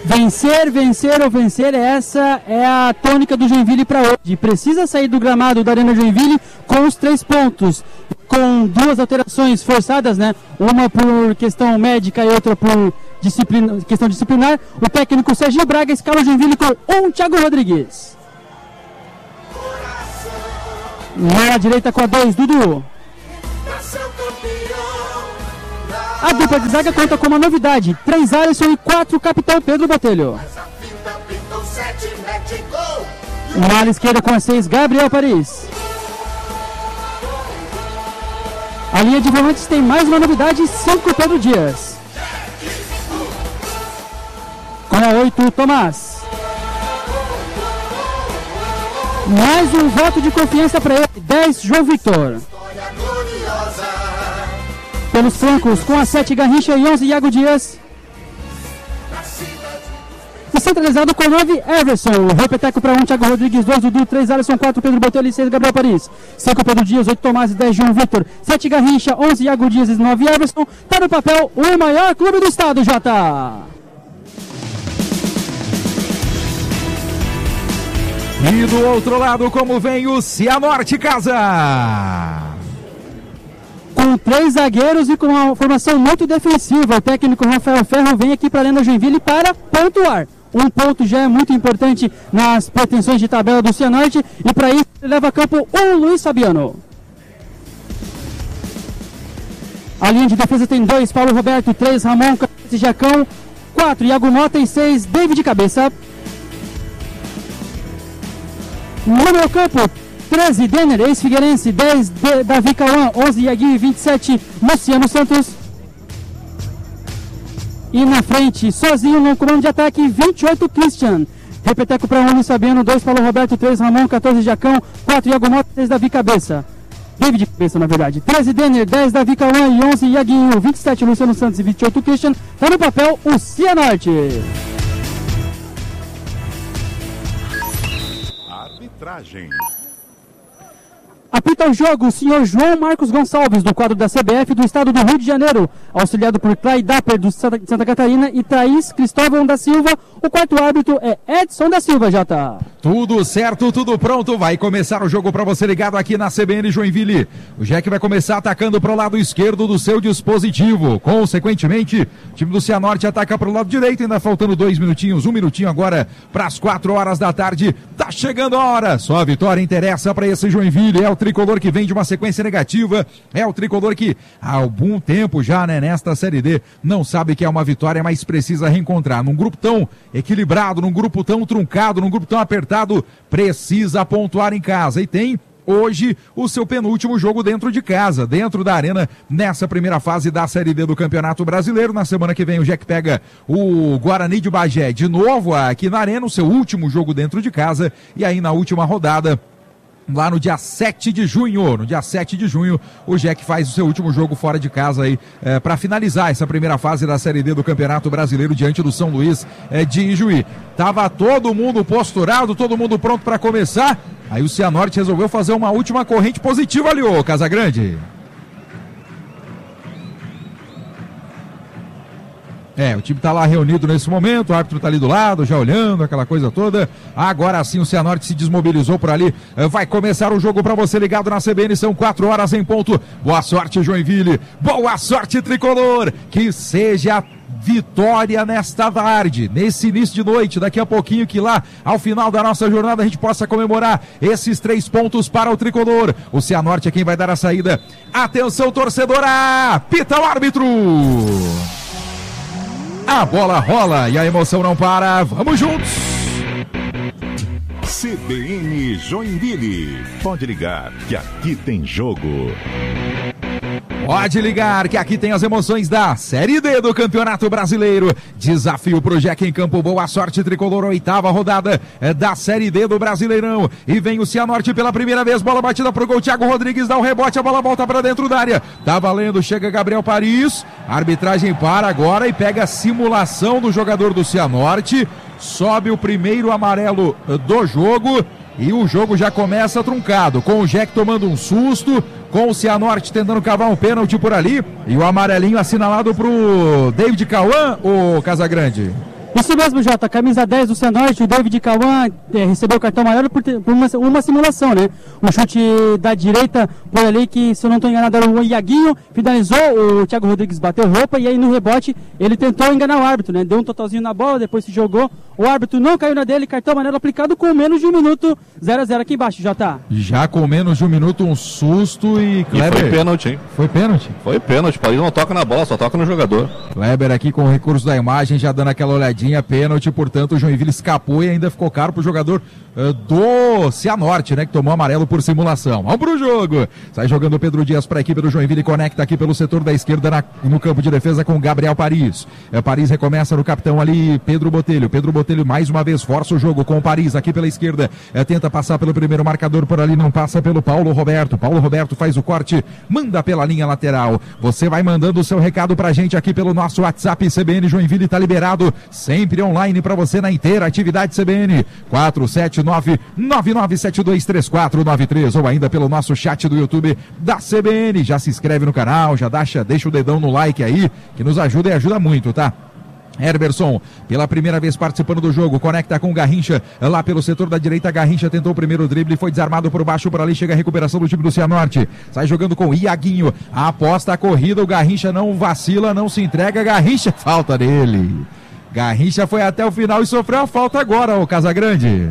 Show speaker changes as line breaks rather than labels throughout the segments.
Vencer, vencer ou vencer, essa é a tônica do Joinville para hoje. Precisa sair do gramado da Arena Joinville com os 3 pontos, com 2 alterações forçadas, né? Uma por questão médica e outra por questão disciplinar. O técnico Serginho Braga escala o Joinville com Thiago Rodrigues. Na direita com a 2, Dudu. A dupla de zaga conta com uma novidade: 3 Alisson e 4 capitão Pedro Botelho. Na ala esquerda com a 6, Gabriel Paris. A linha de volantes tem mais uma novidade: 5 Pedro Dias. Com a 8, Tomás. Mais um voto de confiança para ele: 10, João Victor. Pelos flancos, com a 7, Garrincha e 11, Iago Dias. E centralizado com 9, Everson. Repeteco para 1, Thiago Rodrigues, 2, Dudu, 3, Alisson, 4, Pedro Botelho e 6, Gabriel Paris. 5, Pedro Dias, 8, Tomás e 10, João Vitor. 7, Garrincha, 11, Iago Dias e 9, Everson. Tá no papel o maior clube do estado, Jota.
E do outro lado, como vem o Cianorte Casa?
Com 3 zagueiros e com uma formação muito defensiva, o técnico Rafael Ferro vem aqui para a Arena Joinville para pontuar. Um ponto já é muito importante nas pretensões de tabela do Cianorte, e para isso ele leva a campo o Luiz Fabiano. A linha de defesa tem 2, Paulo Roberto, 3, Ramon, 4, Jacão, 4, Iago Mota e 6, David Cabeça. No meio campo, 13, Denner, ex-Figueirense, 10, Davi Cauã, 11, Iaguinho e 27, Luciano Santos. E na frente, sozinho no comando de ataque, 28, Christian. Repeteco para 1, Luiz Fabiano, 2, Paulo Roberto, 3, Ramon, 14, Jacão, 4, Iago Mota, 6, Davi Cabeça. David Cabeça, na verdade. 13, Denner, 10, Davi Cauã e 11, Iaguinho, 27, Luciano Santos e 28, Christian. Tá no papel o Cianorte.
Arbitragem.
Apita o jogo o senhor João Marcos Gonçalves, do quadro da CBF do estado do Rio de Janeiro, auxiliado por Clay Dapper, do Santa Catarina, e Thaís Cristóvão da Silva. O quarto árbitro é Edson da Silva, Jota.
Tudo certo, tudo pronto, vai começar o jogo para você ligado aqui na CBN Joinville. O Jack vai começar atacando para o lado esquerdo do seu dispositivo. Consequentemente, o time do Cianorte ataca para o lado direito, ainda faltando 2 minutinhos, 1 minutinho agora para as 4 horas da tarde. Tá chegando a hora, só a vitória interessa para esse Joinville. É o tricolor que vem de uma sequência negativa, é o tricolor que há algum tempo já, né, nesta Série D, não sabe que é uma vitória, mas precisa reencontrar. Num grupo tão equilibrado, num grupo tão truncado, num grupo tão apertado, precisa pontuar em casa. E tem hoje o seu penúltimo jogo dentro de casa, dentro da arena, nessa primeira fase da Série D do Campeonato Brasileiro. Na semana que vem o Jack pega o Guarani de Bagé de novo aqui na arena, o seu último jogo dentro de casa, e aí na última rodada, lá no dia 7 de junho, o Jack faz o seu último jogo fora de casa aí, para finalizar essa primeira fase da Série D do Campeonato Brasileiro diante do São Luís de Ijuí. Tava todo mundo posturado, todo mundo pronto para começar, aí o Cianorte resolveu fazer uma última corrente positiva ali, ô Casagrande. O time tá lá reunido nesse momento, o árbitro tá ali do lado, já olhando, aquela coisa toda. Agora sim o Cianorte se desmobilizou por ali, vai começar o jogo para você ligado na CBN, são 4 horas em ponto. Boa sorte, Joinville, boa sorte, tricolor, que seja vitória nesta tarde, nesse início de noite, daqui a pouquinho, que lá ao final da nossa jornada a gente possa comemorar esses 3 pontos para o tricolor. O Cianorte é quem vai dar a saída. Atenção, torcedora, pita o árbitro. A bola rola e a emoção não para. Vamos juntos!
CBN Joinville. Pode ligar que aqui tem jogo.
Pode ligar que aqui tem as emoções da Série D do Campeonato Brasileiro. Desafio pro Jack em campo. Boa sorte, tricolor. 8ª rodada da Série D do Brasileirão. E vem o Cianorte pela primeira vez. Bola batida pro gol. Thiago Rodrigues dá o rebote. A bola volta para dentro da área. Tá valendo. Chega Gabriel Paris. A arbitragem para agora e pega a simulação do jogador do Cianorte. Sobe o primeiro amarelo do jogo. E o jogo já começa truncado, com o Jack tomando um susto, com o Cianorte tentando cavar um pênalti por ali, e o amarelinho assinalado pro David Cauã, o Casagrande.
Isso mesmo, Jota. Camisa 10 do Cianorte, o David Cauã recebeu o cartão amarelo por uma simulação, né? Um chute da direita por ali que, se eu não estou enganado, era o Iaguinho, finalizou, o Thiago Rodrigues bateu roupa e aí no rebote ele tentou enganar o árbitro, né? Deu um totalzinho na bola, depois se jogou, o árbitro não caiu na dele, cartão amarelo aplicado com menos de 1 minuto, 0-0 aqui embaixo, Jota.
Já com menos de 1 minuto, um susto e Kleber...
E foi pênalti, hein?
Foi pênalti?
Foi pênalti, o Paris não toca na bola, só toca no jogador.
Kleber aqui com o recurso da imagem, já dando aquela olhadinha, pênalti, portanto o Joinville escapou e ainda ficou caro pro jogador do Cianorte, né, que tomou amarelo por simulação. Vamos pro jogo, sai jogando o Pedro Dias para a equipe do Joinville, conecta aqui pelo setor da esquerda no campo de defesa com Gabriel Paris. Paris recomeça no capitão ali, Pedro Botelho mais uma vez força o jogo com o Paris aqui pela esquerda, tenta passar pelo primeiro marcador por ali, não passa pelo Paulo Roberto faz o corte, manda pela linha lateral. Você vai mandando o seu recado pra gente aqui pelo nosso WhatsApp. CBN Joinville tá liberado, sempre online pra você na interatividade CBN 479-9972-3493 ou ainda pelo nosso chat do YouTube da CBN. Já se inscreve no canal, já deixa o dedão no like aí, que nos ajuda e ajuda muito, tá? Herberson, pela primeira vez participando do jogo, conecta com o Garrincha, lá pelo setor da direita. Garrincha tentou o primeiro drible, foi desarmado por baixo, por ali chega a recuperação do time do Cianorte, sai jogando com o Iaguinho, aposta a corrida, o Garrincha não vacila, não se entrega, Garrincha, falta dele. Garrincha foi até o final e sofreu a falta agora, o Casagrande.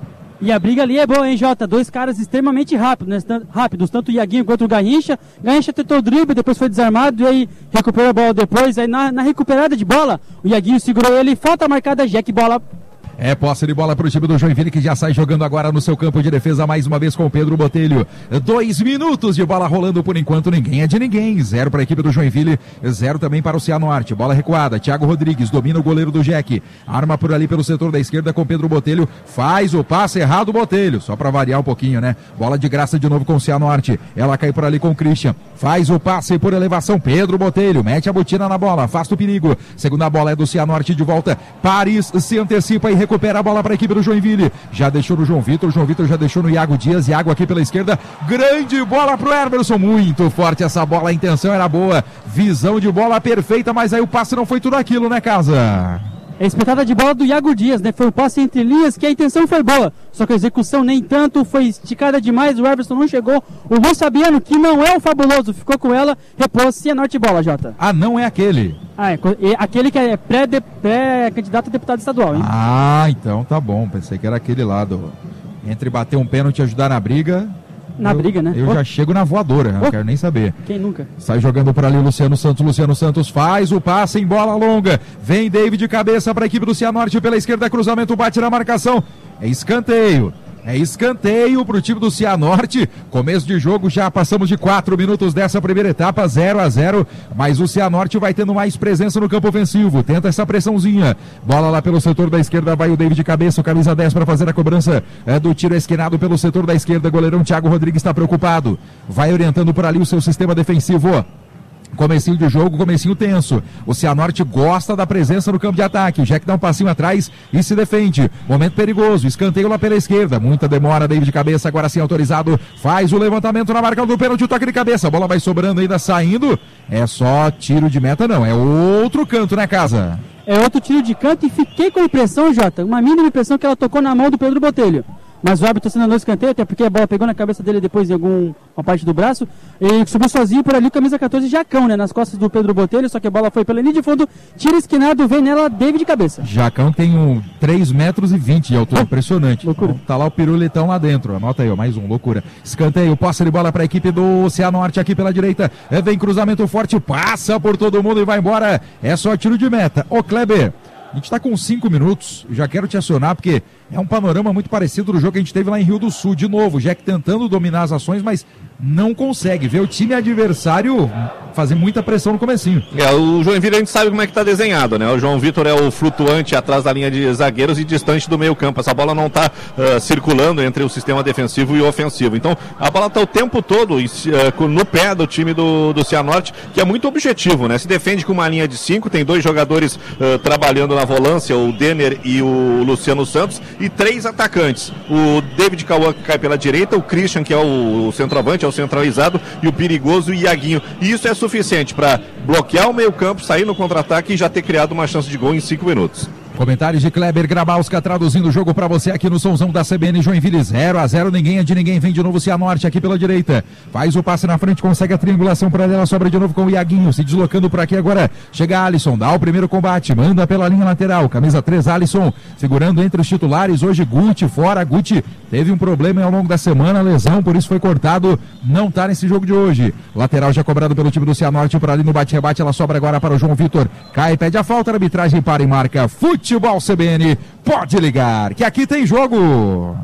E a briga ali é boa, hein, Jota? Dois caras extremamente rápidos, né? Tanto o Iaguinho quanto o Garrincha. Garrincha tentou o drible, depois foi desarmado e aí recuperou a bola depois. Aí na recuperada de bola, o Iaguinho segurou ele, falta marcada, Jack, bola...
Posse de bola para o time do Joinville, que já sai jogando agora no seu campo de defesa, mais uma vez com o Pedro Botelho. 2 minutos de bola rolando por enquanto, ninguém é de ninguém. 0 para a equipe do Joinville, 0 também para o Cianorte. Bola recuada, Thiago Rodrigues domina o goleiro do Jack, arma por ali pelo setor da esquerda com Pedro Botelho, faz o passe errado, Botelho, só para variar um pouquinho, né? Bola de graça de novo com o Cianorte, ela cai por ali com o Christian, faz o passe por elevação, Pedro Botelho, mete a botina na bola, afasta o perigo. Segunda bola é do Cianorte de volta, Paris se antecipa e recupera a bola para a equipe do Joinville, já deixou no João Vitor já deixou no Iago Dias, Iago aqui pela esquerda, grande bola pro Herberson, muito forte essa bola, a intenção era boa, visão de bola perfeita, mas aí o passe não foi tudo aquilo, né, Casa?
É espetada de bola do Iago Dias, né? Foi um passe entre linhas que a intenção foi boa, só que a execução nem tanto, foi esticada demais, o Everson não chegou, o Luiz Fabiano, que não é o fabuloso, ficou com ela, repôs Cianorte bola, Jota.
Ah, não é aquele?
Aquele que é pré-candidato a deputado estadual, hein?
Ah, então tá bom, pensei que era aquele lado, entre bater um pênalti e ajudar na briga...
briga, né?
Eu já chego na voadora, não quero nem saber.
Quem nunca?
Sai jogando por ali o Luciano Santos faz o passe em bola longa, vem David de cabeça para a equipe do Cianorte pela esquerda, cruzamento, bate na marcação, é escanteio para o time do Cianorte. Começo de jogo, já passamos de 4 minutos dessa primeira etapa, 0-0, mas o Cianorte vai tendo mais presença no campo ofensivo, tenta essa pressãozinha, bola lá pelo setor da esquerda, vai o David de cabeça, o camisa 10 para fazer a cobrança do tiro esquinado pelo setor da esquerda, goleirão Thiago Rodrigues está preocupado, vai orientando por ali o seu sistema defensivo. Comecinho de jogo, comecinho tenso. O Cianorte gosta da presença no campo de ataque. O Jack dá um passinho atrás e se defende. Momento perigoso, escanteio lá pela esquerda. Muita demora, David de cabeça, agora sim autorizado. Faz o levantamento na marca do pênalti, o toque de cabeça. A bola vai sobrando ainda, saindo. É só tiro de meta, não. É outro canto, né, Casa?
É outro tiro de canto e fiquei com a impressão, Jota, uma mínima impressão que ela tocou na mão do Pedro Botelho. Mas o árbitro assinalou o escanteio, até porque a bola pegou na cabeça dele depois em alguma parte do braço. E subiu sozinho por ali, camisa 14, Jacão, né? Nas costas do Pedro Botelho, só que a bola foi pela linha de fundo, tiro esquinado, vem nela, David de cabeça.
Jacão tem 3,20 metros de altura, impressionante.
Loucura.
Tá lá o pirulitão lá dentro, anota aí, ó, mais um, loucura. Escanteio, posse de bola para a equipe do Cianorte aqui pela direita. Vem cruzamento forte, passa por todo mundo e vai embora. É só tiro de meta. Ô Kleber, a gente está com 5 minutos, já quero te acionar porque é um panorama muito parecido do jogo que a gente teve lá em Rio do Sul. De novo, o Jack tentando dominar as ações, mas não consegue ver o time adversário fazer muita pressão no comecinho.
O Joinville a gente sabe como é que tá desenhado, né? O João Vitor é o flutuante atrás da linha de zagueiros e distante do meio campo. Essa bola não tá circulando entre o sistema defensivo e ofensivo. Então, a bola tá o tempo todo no pé do time do Cianorte, que é muito objetivo, né? Se defende com uma linha de 5, tem 2 jogadores trabalhando na volância, o Denner e o Luciano Santos, e 3 atacantes. O David Cauã, que cai pela direita, o Christian, que é o centroavante, é o centralizado, e o perigoso Iaguinho. E isso é suficiente para bloquear o meio campo, sair no contra-ataque e já ter criado uma chance de gol em 5 minutos.
Comentários de Kleber Grabowska traduzindo o jogo pra você aqui no Somzão da CBN Joinville. 0-0, ninguém é de ninguém, vem de novo Cianorte aqui pela direita, faz o passe na frente, consegue a triangulação para ela, sobra de novo com o Iaguinho, se deslocando por aqui agora, chega Alisson, dá o primeiro combate, manda pela linha lateral, camisa 3 Alisson, segurando entre os titulares, hoje Guti fora, Guti teve um problema ao longo da semana, lesão, por isso foi cortado, não tá nesse jogo de hoje, lateral já cobrado pelo time do Cianorte, por ali no bate-rebate, ela sobra agora para o João Vitor, cai, pede a falta, a arbitragem para e marca, Futebol CBN, pode ligar, que aqui tem jogo.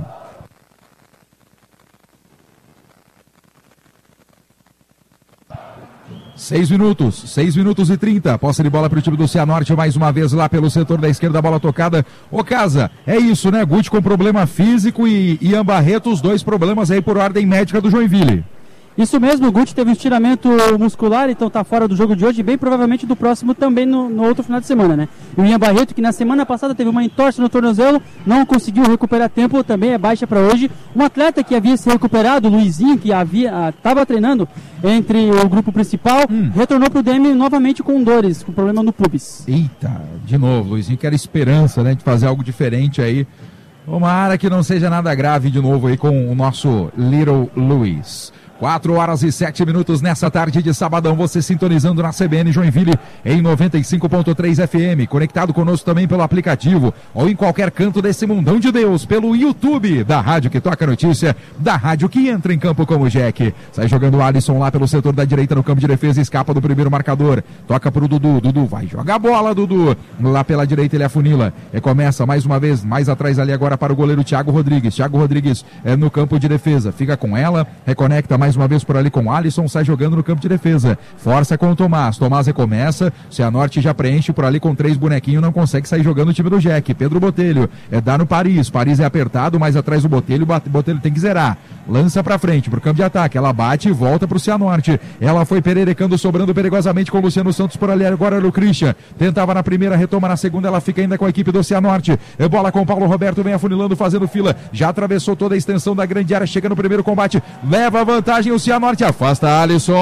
Seis minutos e 30, posse de bola para o time do Cianorte, mais uma vez lá pelo setor da esquerda, bola tocada, ô Casa, é isso né, Guti com problema físico e Ian Barreto, os dois problemas aí por ordem médica do Joinville.
Isso mesmo, o Guti teve um estiramento muscular, então tá fora do jogo de hoje e bem provavelmente do próximo também no outro final de semana, né? E o Ian Barreto, que na semana passada teve uma entorse no tornozelo, não conseguiu recuperar a tempo, também é baixa para hoje. Um atleta que havia se recuperado, o Luizinho, que estava treinando entre o grupo principal, retornou pro DM novamente com dores, com problema no pubis.
Eita, de novo, Luizinho que era esperança, né, de fazer algo diferente aí. Tomara que não seja nada grave de novo aí com o nosso Little Luiz. 4h07 nessa tarde de sabadão, você sintonizando na CBN Joinville em 95.3 FM, conectado conosco também pelo aplicativo ou em qualquer canto desse mundão de Deus, pelo YouTube da rádio que toca a notícia, da rádio que entra em campo como Jack. Sai jogando o Alisson lá pelo setor da direita no campo de defesa, escapa do primeiro marcador, toca pro Dudu, vai jogar a bola, Dudu, lá pela direita ele afunila, recomeça mais uma vez, mais atrás ali agora para o goleiro Thiago Rodrigues no campo de defesa, fica com ela, reconecta mais uma vez por ali com o Alisson, sai jogando no campo de defesa, força com o Tomás recomeça, Cianorte já preenche por ali com 3 bonequinhos, não consegue sair jogando o time do Jack, Pedro Botelho, dá no Paris é apertado, mais atrás do Botelho, Botelho tem que zerar, lança pra frente, pro campo de ataque, ela bate e volta pro Cianorte, ela foi pererecando, sobrando perigosamente com o Luciano Santos por ali, agora era o Christian, tentava na primeira, retoma na segunda, ela fica ainda com a equipe do Cianorte, bola com o Paulo Roberto, vem afunilando, fazendo fila, já atravessou toda a extensão da grande área, chega no primeiro combate, leva a vantagem o Cianorte, afasta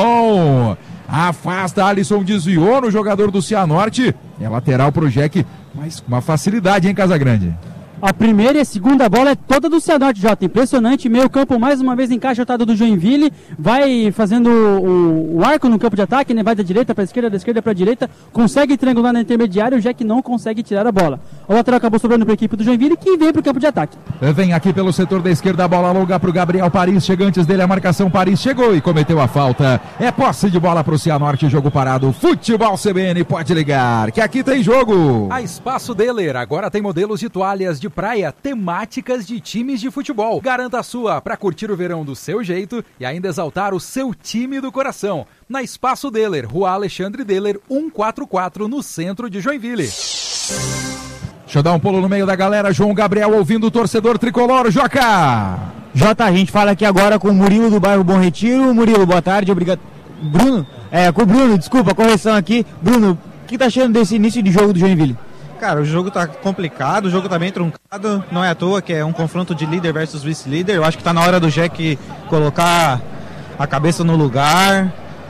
Alisson, desviou no jogador do Cianorte, é lateral pro Jack, mas com uma facilidade, hein, Casagrande?
A primeira e a segunda bola é toda do Cianorte, Jota. Impressionante, meio campo mais uma vez encaixotado do Joinville, vai fazendo o arco no campo de ataque, né? Vai da direita para a esquerda, da esquerda para a direita, consegue triangular na intermediária, o Jack não consegue tirar a bola. O lateral acabou sobrando para a equipe do Joinville, que vem para o campo de ataque.
Vem aqui pelo setor da esquerda, a bola longa para o Gabriel Paris, chega antes dele a marcação, Paris chegou e cometeu a falta. É posse de bola para o Cianorte, jogo parado, Futebol CBN, pode ligar, que aqui tem jogo.
A Espaço Deler agora tem modelos de toalhas de praia temáticas de times de futebol. Garanta a sua para curtir o verão do seu jeito e ainda exaltar o seu time do coração. Na Espaço Deler, Rua Alexandre Deler, 144, no centro de Joinville.
Deixa eu dar um pulo no meio da galera, João Gabriel ouvindo o torcedor tricolor, Joca!
Jota, a gente fala aqui agora com o Murilo do bairro Bom Retiro. Murilo, boa tarde, obrigado. Bruno? Com o Bruno, desculpa, correção aqui. Bruno, o que tá achando desse início de jogo do Joinville?
Cara, o jogo tá complicado, o jogo tá bem truncado, não é à toa que é um confronto de líder versus vice-líder. Eu acho que tá na hora do Jack colocar a cabeça no lugar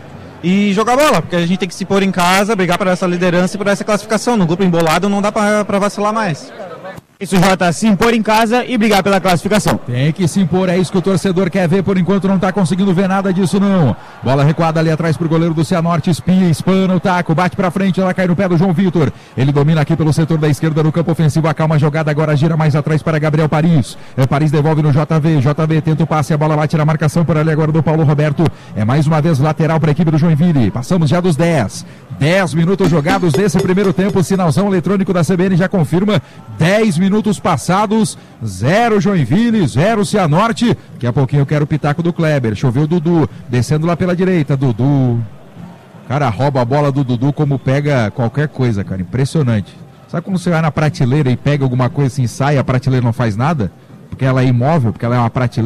e jogar bola, porque a gente tem que se pôr em casa, brigar por essa liderança e por essa classificação. No grupo embolado não dá pra vacilar mais.
Isso, Jota, se impor em casa e brigar pela classificação.
Tem que se impor, é isso que o torcedor quer ver, por enquanto não tá conseguindo ver nada disso não. Bola recuada ali atrás pro goleiro do Cianorte, espia, espana o taco, bate pra frente, ela cai no pé do João Vitor. Ele domina aqui pelo setor da esquerda no campo ofensivo, acalma a jogada, agora gira mais atrás para Gabriel Paris. Paris devolve no JV tenta o passe, a bola bate na marcação por ali agora do Paulo Roberto. É mais uma vez lateral para a equipe do Joinville, passamos já dos 10 minutos jogados desse primeiro tempo, o sinalzão eletrônico da CBN já confirma, 10 minutos passados, 0 Joinville, 0 Cianorte. Daqui a pouquinho eu quero o pitaco do Kleber. Choveu o Dudu, descendo lá pela direita, Dudu. Cara, rouba a bola do Dudu como pega qualquer coisa, cara, impressionante. Sabe quando você vai na prateleira e pega alguma coisa assim, sai, a prateleira não faz nada? Porque ela é imóvel, porque ela é uma prateleira.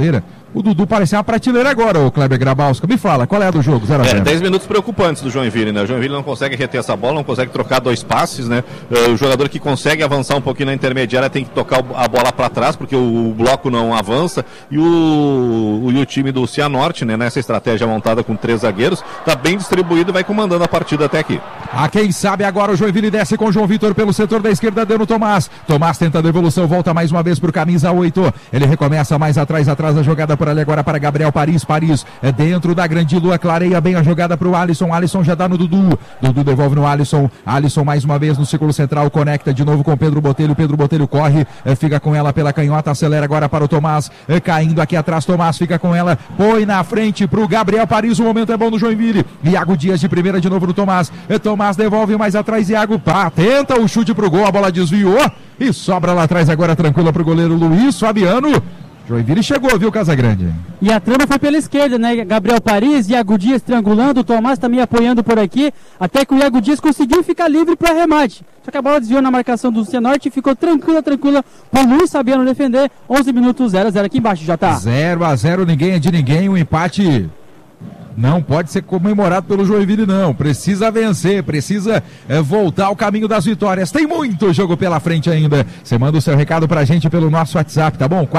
O Dudu parece uma prateleira agora, o Kleber Grabowska. Me fala, qual é a do jogo? 0-0.
10 minutos preocupantes do Joinville, né? O Joinville não consegue reter essa bola, não consegue trocar 2 passes, né? O jogador que consegue avançar um pouquinho na intermediária tem que tocar a bola para trás, porque o bloco não avança. E o time do Cianorte, né? Nessa estratégia montada com 3 zagueiros, tá bem distribuído e vai comandando a partida até aqui.
Quem sabe agora o Joinville desce com o João Vitor pelo setor da esquerda, deu no Tomás. Tomás tenta a devolução, volta mais uma vez pro camisa 8. Ele recomeça mais atrás da jogada por ali agora para Gabriel Paris. Paris é dentro da grande lua, clareia bem a jogada para o Alisson. Alisson já dá no Dudu. Dudu devolve no Alisson. Alisson mais uma vez no círculo central, conecta de novo com Pedro Botelho. Pedro Botelho corre, fica com ela pela canhota, acelera agora para o Tomás. Caindo aqui atrás, Tomás fica com ela, põe na frente para o Gabriel Paris. O momento é bom no Joinville. Iago Dias de primeira de novo no Tomás. Tomás devolve mais atrás, Iago tenta o chute pro gol, a bola desviou e sobra lá atrás agora tranquila pro goleiro Luiz Fabiano. Joinville chegou, viu, Casagrande?
E a trama foi pela esquerda, né? Gabriel Paris, Iago Dias triangulando, o Tomás também apoiando por aqui, até que o Iago Dias conseguiu ficar livre para remate. Só que a bola desviou na marcação do Cianorte e ficou tranquila para o Luiz Fabiano defender. 11 minutos, 0-0 aqui embaixo, já tá.
0-0, ninguém é de ninguém, um empate não pode ser comemorado pelo Joinville, não. Precisa vencer, precisa voltar ao caminho das vitórias. Tem muito jogo pela frente ainda. Você manda o seu recado pra gente pelo nosso WhatsApp, tá bom?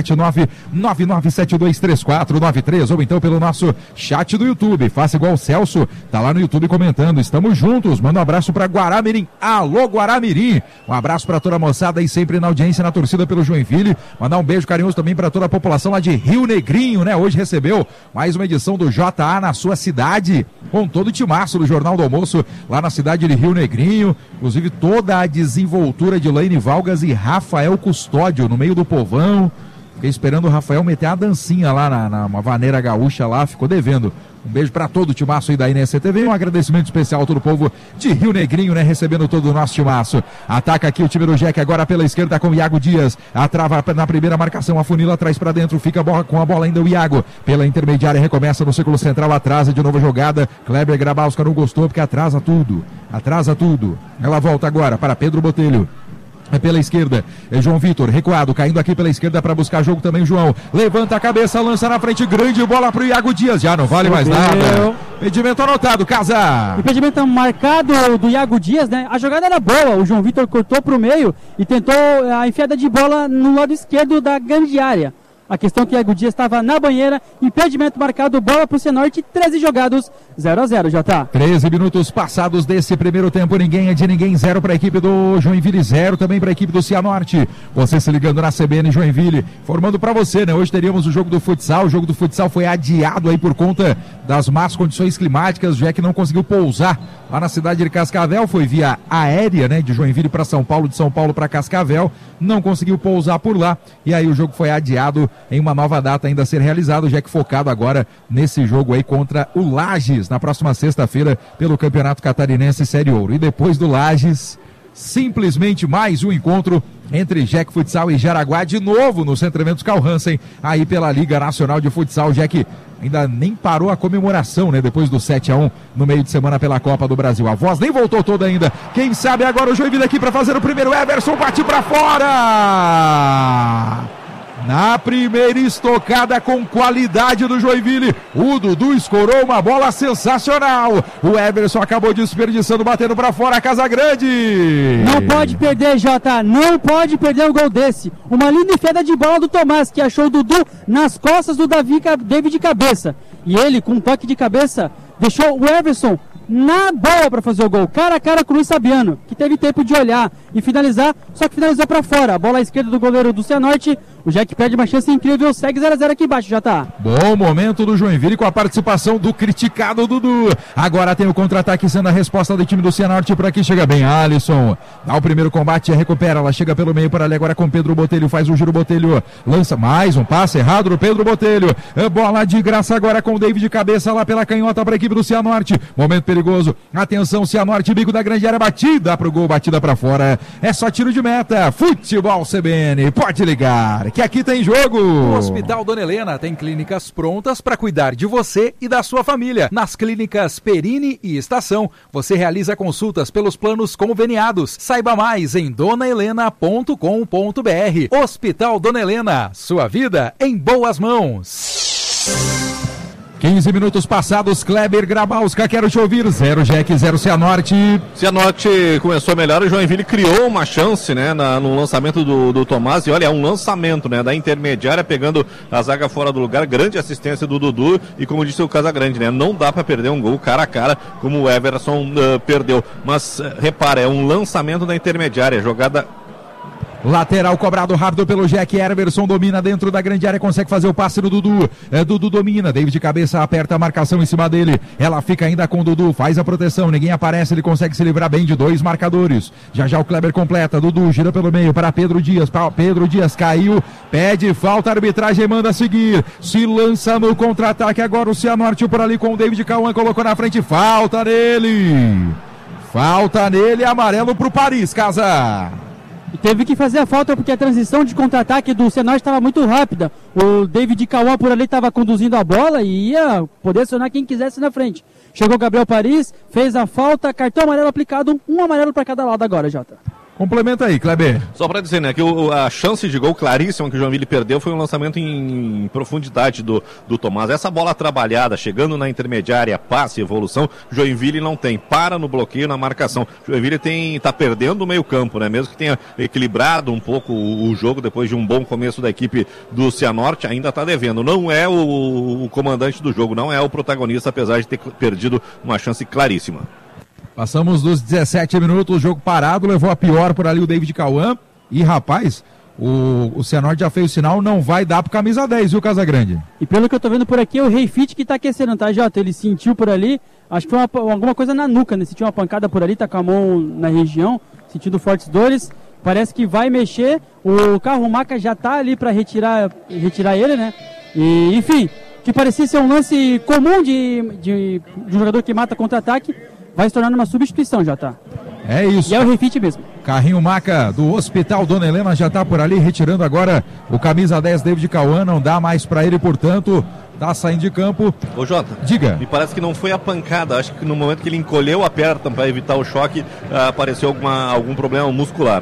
479-99723493 ou então pelo nosso chat do YouTube. Faça igual o Celso, tá lá no YouTube comentando. Estamos juntos. Manda um abraço pra Guaramirim. Alô, Guaramirim. Um abraço pra toda a moçada aí sempre na audiência, na torcida pelo Joinville. Mandar um beijo carinhoso também pra toda a população lá de Rio Negrinho, né? Hoje recebeu mais uma edição do JA na sua cidade, com todo o timaço do Jornal do Almoço, lá na cidade de Rio Negrinho, inclusive toda a desenvoltura de Laine Valgas e Rafael Custódio no meio do povão. Fiquei esperando o Rafael meter a dancinha lá na vaneira gaúcha lá, ficou devendo. Um beijo para todo o timaço aí da INSTV, um agradecimento especial a todo o povo de Rio Negrinho, né, recebendo todo o nosso timaço. Ataca aqui o time do Jack agora pela esquerda com o Iago Dias, atrava na primeira marcação, a funila atrás para dentro, fica com a bola ainda o Iago, pela intermediária, recomeça no círculo central, atrasa de novo a jogada, Kleber Grabowska não gostou porque atrasa tudo, ela volta agora para Pedro Botelho. Pela esquerda, João Vitor, recuado, caindo aqui pela esquerda para buscar jogo também o João, levanta a cabeça, lança na frente, grande bola pro Iago Dias, já não vale mais nada, impedimento anotado, Casa.
Impedimento marcado do Iago Dias, né, a jogada era boa, o João Vitor cortou pro meio e tentou a enfiada de bola no lado esquerdo da grande área. A questão é que o Iago Dias estava na banheira, impedimento marcado, bola pro Cianorte, 13 jogados, 0-0, já tá.
13 minutos passados desse primeiro tempo, ninguém é de ninguém, 0 para a equipe do Joinville, 0 também para a equipe do Cianorte. Você se ligando na CBN Joinville, formando para você, né? Hoje teríamos o jogo do futsal foi adiado aí por conta das más condições climáticas, já que não conseguiu pousar lá na cidade de Cascavel, foi via aérea, né? De Joinville para São Paulo, de São Paulo para Cascavel, não conseguiu pousar por lá, e aí o jogo foi adiado em uma nova data ainda a ser realizado, já que focado agora nesse jogo aí contra o Lages, na próxima sexta-feira, pelo Campeonato Catarinense Série Ouro. E depois do Lages, simplesmente mais um encontro entre Jack Futsal e Jaraguá, de novo no Centro Eventos Carl Hansen, aí pela Liga Nacional de Futsal. Jack ainda nem parou a comemoração, né? Depois do 7-1 no meio de semana pela Copa do Brasil. A voz nem voltou toda ainda. Quem sabe agora o Joinville aqui para fazer o primeiro. Everson bate para fora! Na primeira estocada com qualidade do Joinville, o Dudu escorou uma bola sensacional. O Everson acabou desperdiçando, batendo para fora a Casagrande.
Não pode perder, Jota, não pode perder um gol desse. Uma linda enfiada de bola do Tomás, que achou o Dudu nas costas do David de cabeça. E ele, com um toque de cabeça, deixou o Everson na bola para fazer o gol, cara a cara com o Luiz Fabiano, que teve tempo de olhar e finalizar, só que finalizou para fora. A bola à esquerda do goleiro do Cianorte. O Jack perde uma chance incrível, segue 0-0 aqui embaixo, já tá.
Bom momento do Joinville com a participação do criticado Dudu. Agora tem o contra-ataque sendo a resposta do time do Cianorte. Por aqui chega bem Alisson, dá o primeiro combate, recupera, ela chega pelo meio para ali agora com Pedro Botelho, faz o giro, Botelho lança mais um passe errado do Pedro Botelho. Bola de graça agora com o David de cabeça lá pela canhota para a equipe do Cianorte. Momento perigoso, atenção Cianorte, bico da grande área, batida pro gol, batida para fora. É só tiro de meta. Futebol CBN, pode ligar que aqui tem jogo.
O Hospital Dona Helena tem clínicas prontas para cuidar de você e da sua família. Nas clínicas Perini e Estação, você realiza consultas pelos planos conveniados. Saiba mais em donahelena.com.br. Hospital Dona Helena, sua vida em boas mãos.
15 minutos passados, Kleber Grabowska, quero te ouvir. 0 Jack, 0 Cianorte.
Cianorte começou melhor, o Joinville criou uma chance, né, no lançamento do Tomás, e olha, é um lançamento, né, da intermediária, pegando a zaga fora do lugar, grande assistência do Dudu, e como disse o Casagrande, né, não dá para perder um gol cara a cara, como o Everson perdeu, mas repara, é um lançamento da intermediária, jogada...
Lateral cobrado rápido pelo Jack. Everson domina dentro da grande área, consegue fazer o passe no Dudu. Dudu domina, David de cabeça aperta a marcação em cima dele. Ela fica ainda com o Dudu, faz a proteção, ninguém aparece, ele consegue se livrar bem de 2 marcadores. Já o Kleber completa, Dudu gira pelo meio para Pedro Dias. Pedro Dias caiu, pede falta, a arbitragem manda seguir. Se lança no contra-ataque agora o Cianorte por ali com o David Cauã, colocou na frente, falta nele. Falta nele, amarelo pro Paris, Casa.
E teve que fazer a falta porque a transição de contra-ataque do Cianorte estava muito rápida. O David Cauã por ali estava conduzindo a bola e ia poder acionar quem quisesse na frente. Chegou o Gabriel Paris, fez a falta, cartão amarelo aplicado, um amarelo para cada lado agora, Jota.
Complementa aí, Kleber.
Só para dizer, né, que a chance de gol claríssima que o Joinville perdeu foi um lançamento em profundidade do Tomás. Essa bola trabalhada, chegando na intermediária, passe, evolução, Joinville não tem. Para no bloqueio, na marcação. Joinville tá perdendo o meio campo, né? Mesmo que tenha equilibrado um pouco o jogo depois de um bom começo da equipe do Cianorte, ainda está devendo. Não é o comandante do jogo, não é o protagonista, apesar de ter perdido uma chance claríssima.
Passamos dos 17 minutos, o jogo parado, levou a pior por ali o David Cauã. E, rapaz, o Cianorte já fez o sinal, não vai dar pro camisa 10, viu, Casagrande?
E pelo que eu tô vendo por aqui, é o Rei Fit que tá aquecendo, tá, Jota? Ele sentiu por ali, acho que foi alguma coisa na nuca, né? Sentiu uma pancada por ali, tá com a mão na região, sentindo fortes dores. Parece que vai mexer, o carro maca já tá ali pra retirar ele, né? E, enfim, que parecia ser um lance comum de um jogador que mata contra-ataque, vai se tornar uma substituição, já tá.
É isso.
E é o refit mesmo.
Carrinho maca do Hospital Dona Helena já tá por ali, retirando agora o camisa 10 David Cauã, não dá mais pra ele, portanto, tá saindo de campo.
Ô Jota,
diga.
Me parece que não foi a pancada, acho que no momento que ele encolheu a perna para evitar o choque, apareceu algum problema muscular.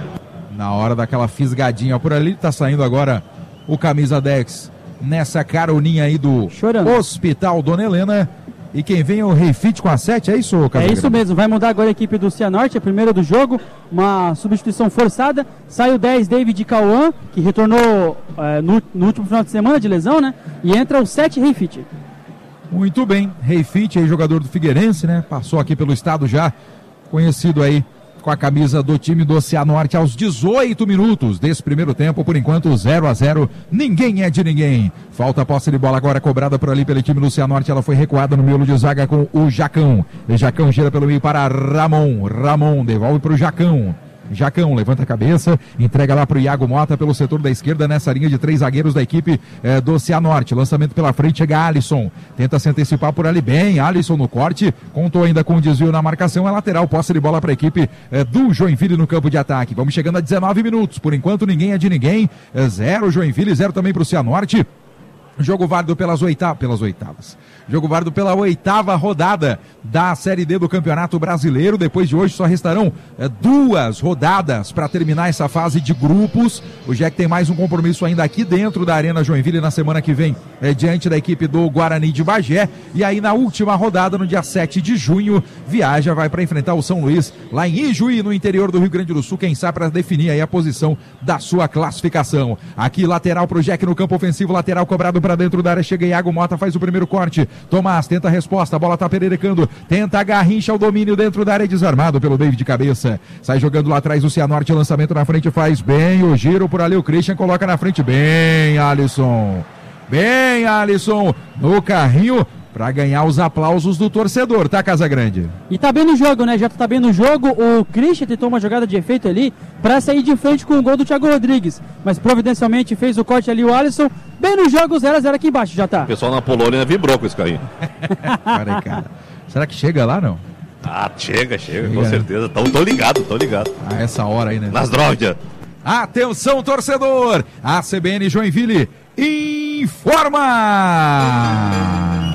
Na hora daquela fisgadinha por ali, tá saindo agora o camisa 10 nessa caroninha aí do Hospital Dona Helena. E quem vem é o Refit com a 7, é isso, Casagrande?
É isso mesmo, vai mudar agora a equipe do Cianorte, a primeira do jogo, uma substituição forçada, sai o 10 David Cauã, que retornou no último final de semana de lesão, né? E entra o 7 Refit.
Muito bem, Refit aí, jogador do Figueirense, né? Passou aqui pelo estado já, conhecido aí com a camisa do time do Cianorte aos 18 minutos desse primeiro tempo, por enquanto 0-0, ninguém é de ninguém. Falta a posse de bola agora cobrada por ali pelo time do Cianorte, ela foi recuada no miolo de zaga com o Jacão. Jacão gira pelo meio para Ramon devolve para o Jacão. Jacão levanta a cabeça, entrega lá para o Iago Mota pelo setor da esquerda, nessa linha de 3 zagueiros da equipe do Cianorte. Lançamento pela frente, chega Alisson, tenta se antecipar por ali bem, Alisson no corte, contou ainda com o desvio na marcação, é lateral, posse de bola para a equipe do Joinville no campo de ataque. Vamos chegando a 19 minutos, por enquanto ninguém é de ninguém, 0 Joinville, 0 também para o Cianorte. Jogo válido pelas oitavas. Jogo válido pela 8ª rodada da Série D do Campeonato Brasileiro. Depois de hoje só restarão 2 rodadas para terminar essa fase de grupos. O Jack tem mais um compromisso ainda aqui dentro da Arena Joinville na semana que vem, diante da equipe do Guarani de Bagé. E aí na última rodada, no dia 7 de junho, vai para enfrentar o São Luís lá em Ijuí, no interior do Rio Grande do Sul, quem sabe para definir aí a posição da sua classificação. Aqui lateral pro Jack no campo ofensivo, lateral cobrado para dentro da área, chega Iago Mota, faz o primeiro corte, Tomás tenta a resposta, a bola tá pererecando, tenta a garrincha, o domínio dentro da área, desarmado pelo David de cabeça, sai jogando lá atrás o Cianorte, lançamento na frente, faz bem o giro por ali, o Christian coloca na frente, bem Alisson no carrinho, pra ganhar os aplausos do torcedor, tá, Casagrande?
E tá bem no jogo, né? Já tá bem no jogo. O Christian tentou uma jogada de efeito ali pra sair de frente com o gol do Thiago Rodrigues, mas providencialmente fez o corte ali o Alisson. Bem no jogo, 0-0 aqui embaixo, já tá.
O pessoal na Polônia vibrou com esse carrinho.
Cara. Será que chega lá, não?
Chega, com certeza. Tô ligado.
A essa hora aí, né?
Nas drogas.
Atenção, torcedor! A CBN Joinville informa!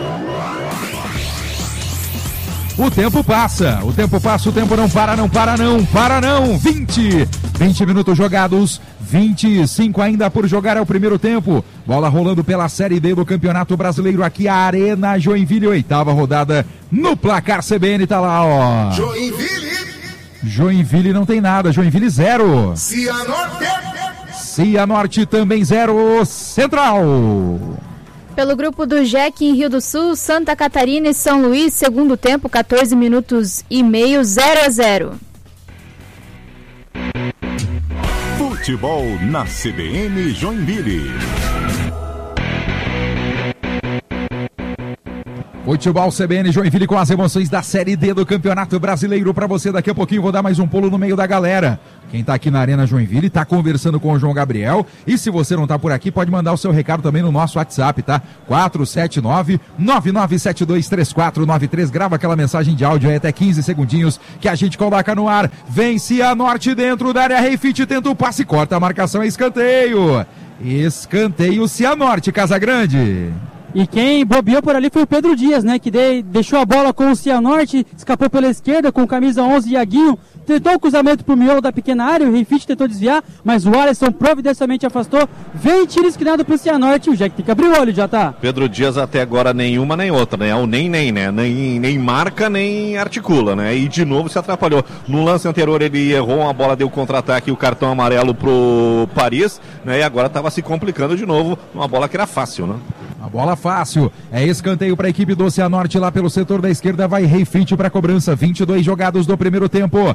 O tempo passa, o tempo não para. 20 minutos jogados, 25 ainda por jogar é o primeiro tempo. Bola rolando pela Série D do Campeonato Brasileiro aqui, a Arena Joinville, 8ª rodada no placar CBN, tá lá, ó. Joinville não tem nada, Joinville 0. Cianorte também 0, Central.
Pelo grupo do JEC em Rio do Sul, Santa Catarina e São Luís, segundo tempo, 14 minutos e meio, 0-0.
Futebol na CBN Joinville.
Futebol CBN Joinville com as emoções da Série D do Campeonato Brasileiro para você. Daqui a pouquinho vou dar mais um pulo no meio da galera. Quem tá aqui na Arena Joinville tá conversando com o João Gabriel. E se você não tá por aqui, pode mandar o seu recado também no nosso WhatsApp, tá? 479-9972-3493. Grava aquela mensagem de áudio aí até 15 segundinhos que a gente coloca no ar. Vem Cianorte dentro da área. Refit tenta o passe, corta a marcação, é escanteio. Escanteio Cianorte, Casagrande.
E quem bobeou por ali foi o Pedro Dias, né? Que deixou a bola com o Cianorte, escapou pela esquerda com camisa 11, Iaguinho. Tentou o cruzamento pro miolo da pequena área, o Refit tentou desviar, mas o Alisson providencialmente afastou. Vem tiro esquinado pro Cianorte, o Jack tem que abrir o olho, já tá.
Pedro Dias até agora nenhuma nem outra, né? É o nem, né? Nem marca, nem articula, né? E de novo se atrapalhou. No lance anterior ele errou uma bola, deu contra-ataque e o cartão amarelo pro Paris, né? E agora tava se complicando de novo, uma bola que era fácil, né?
A bola fácil, é escanteio para a equipe do Cianorte lá pelo setor da esquerda, vai Refit para cobrança, 22 jogados do primeiro tempo,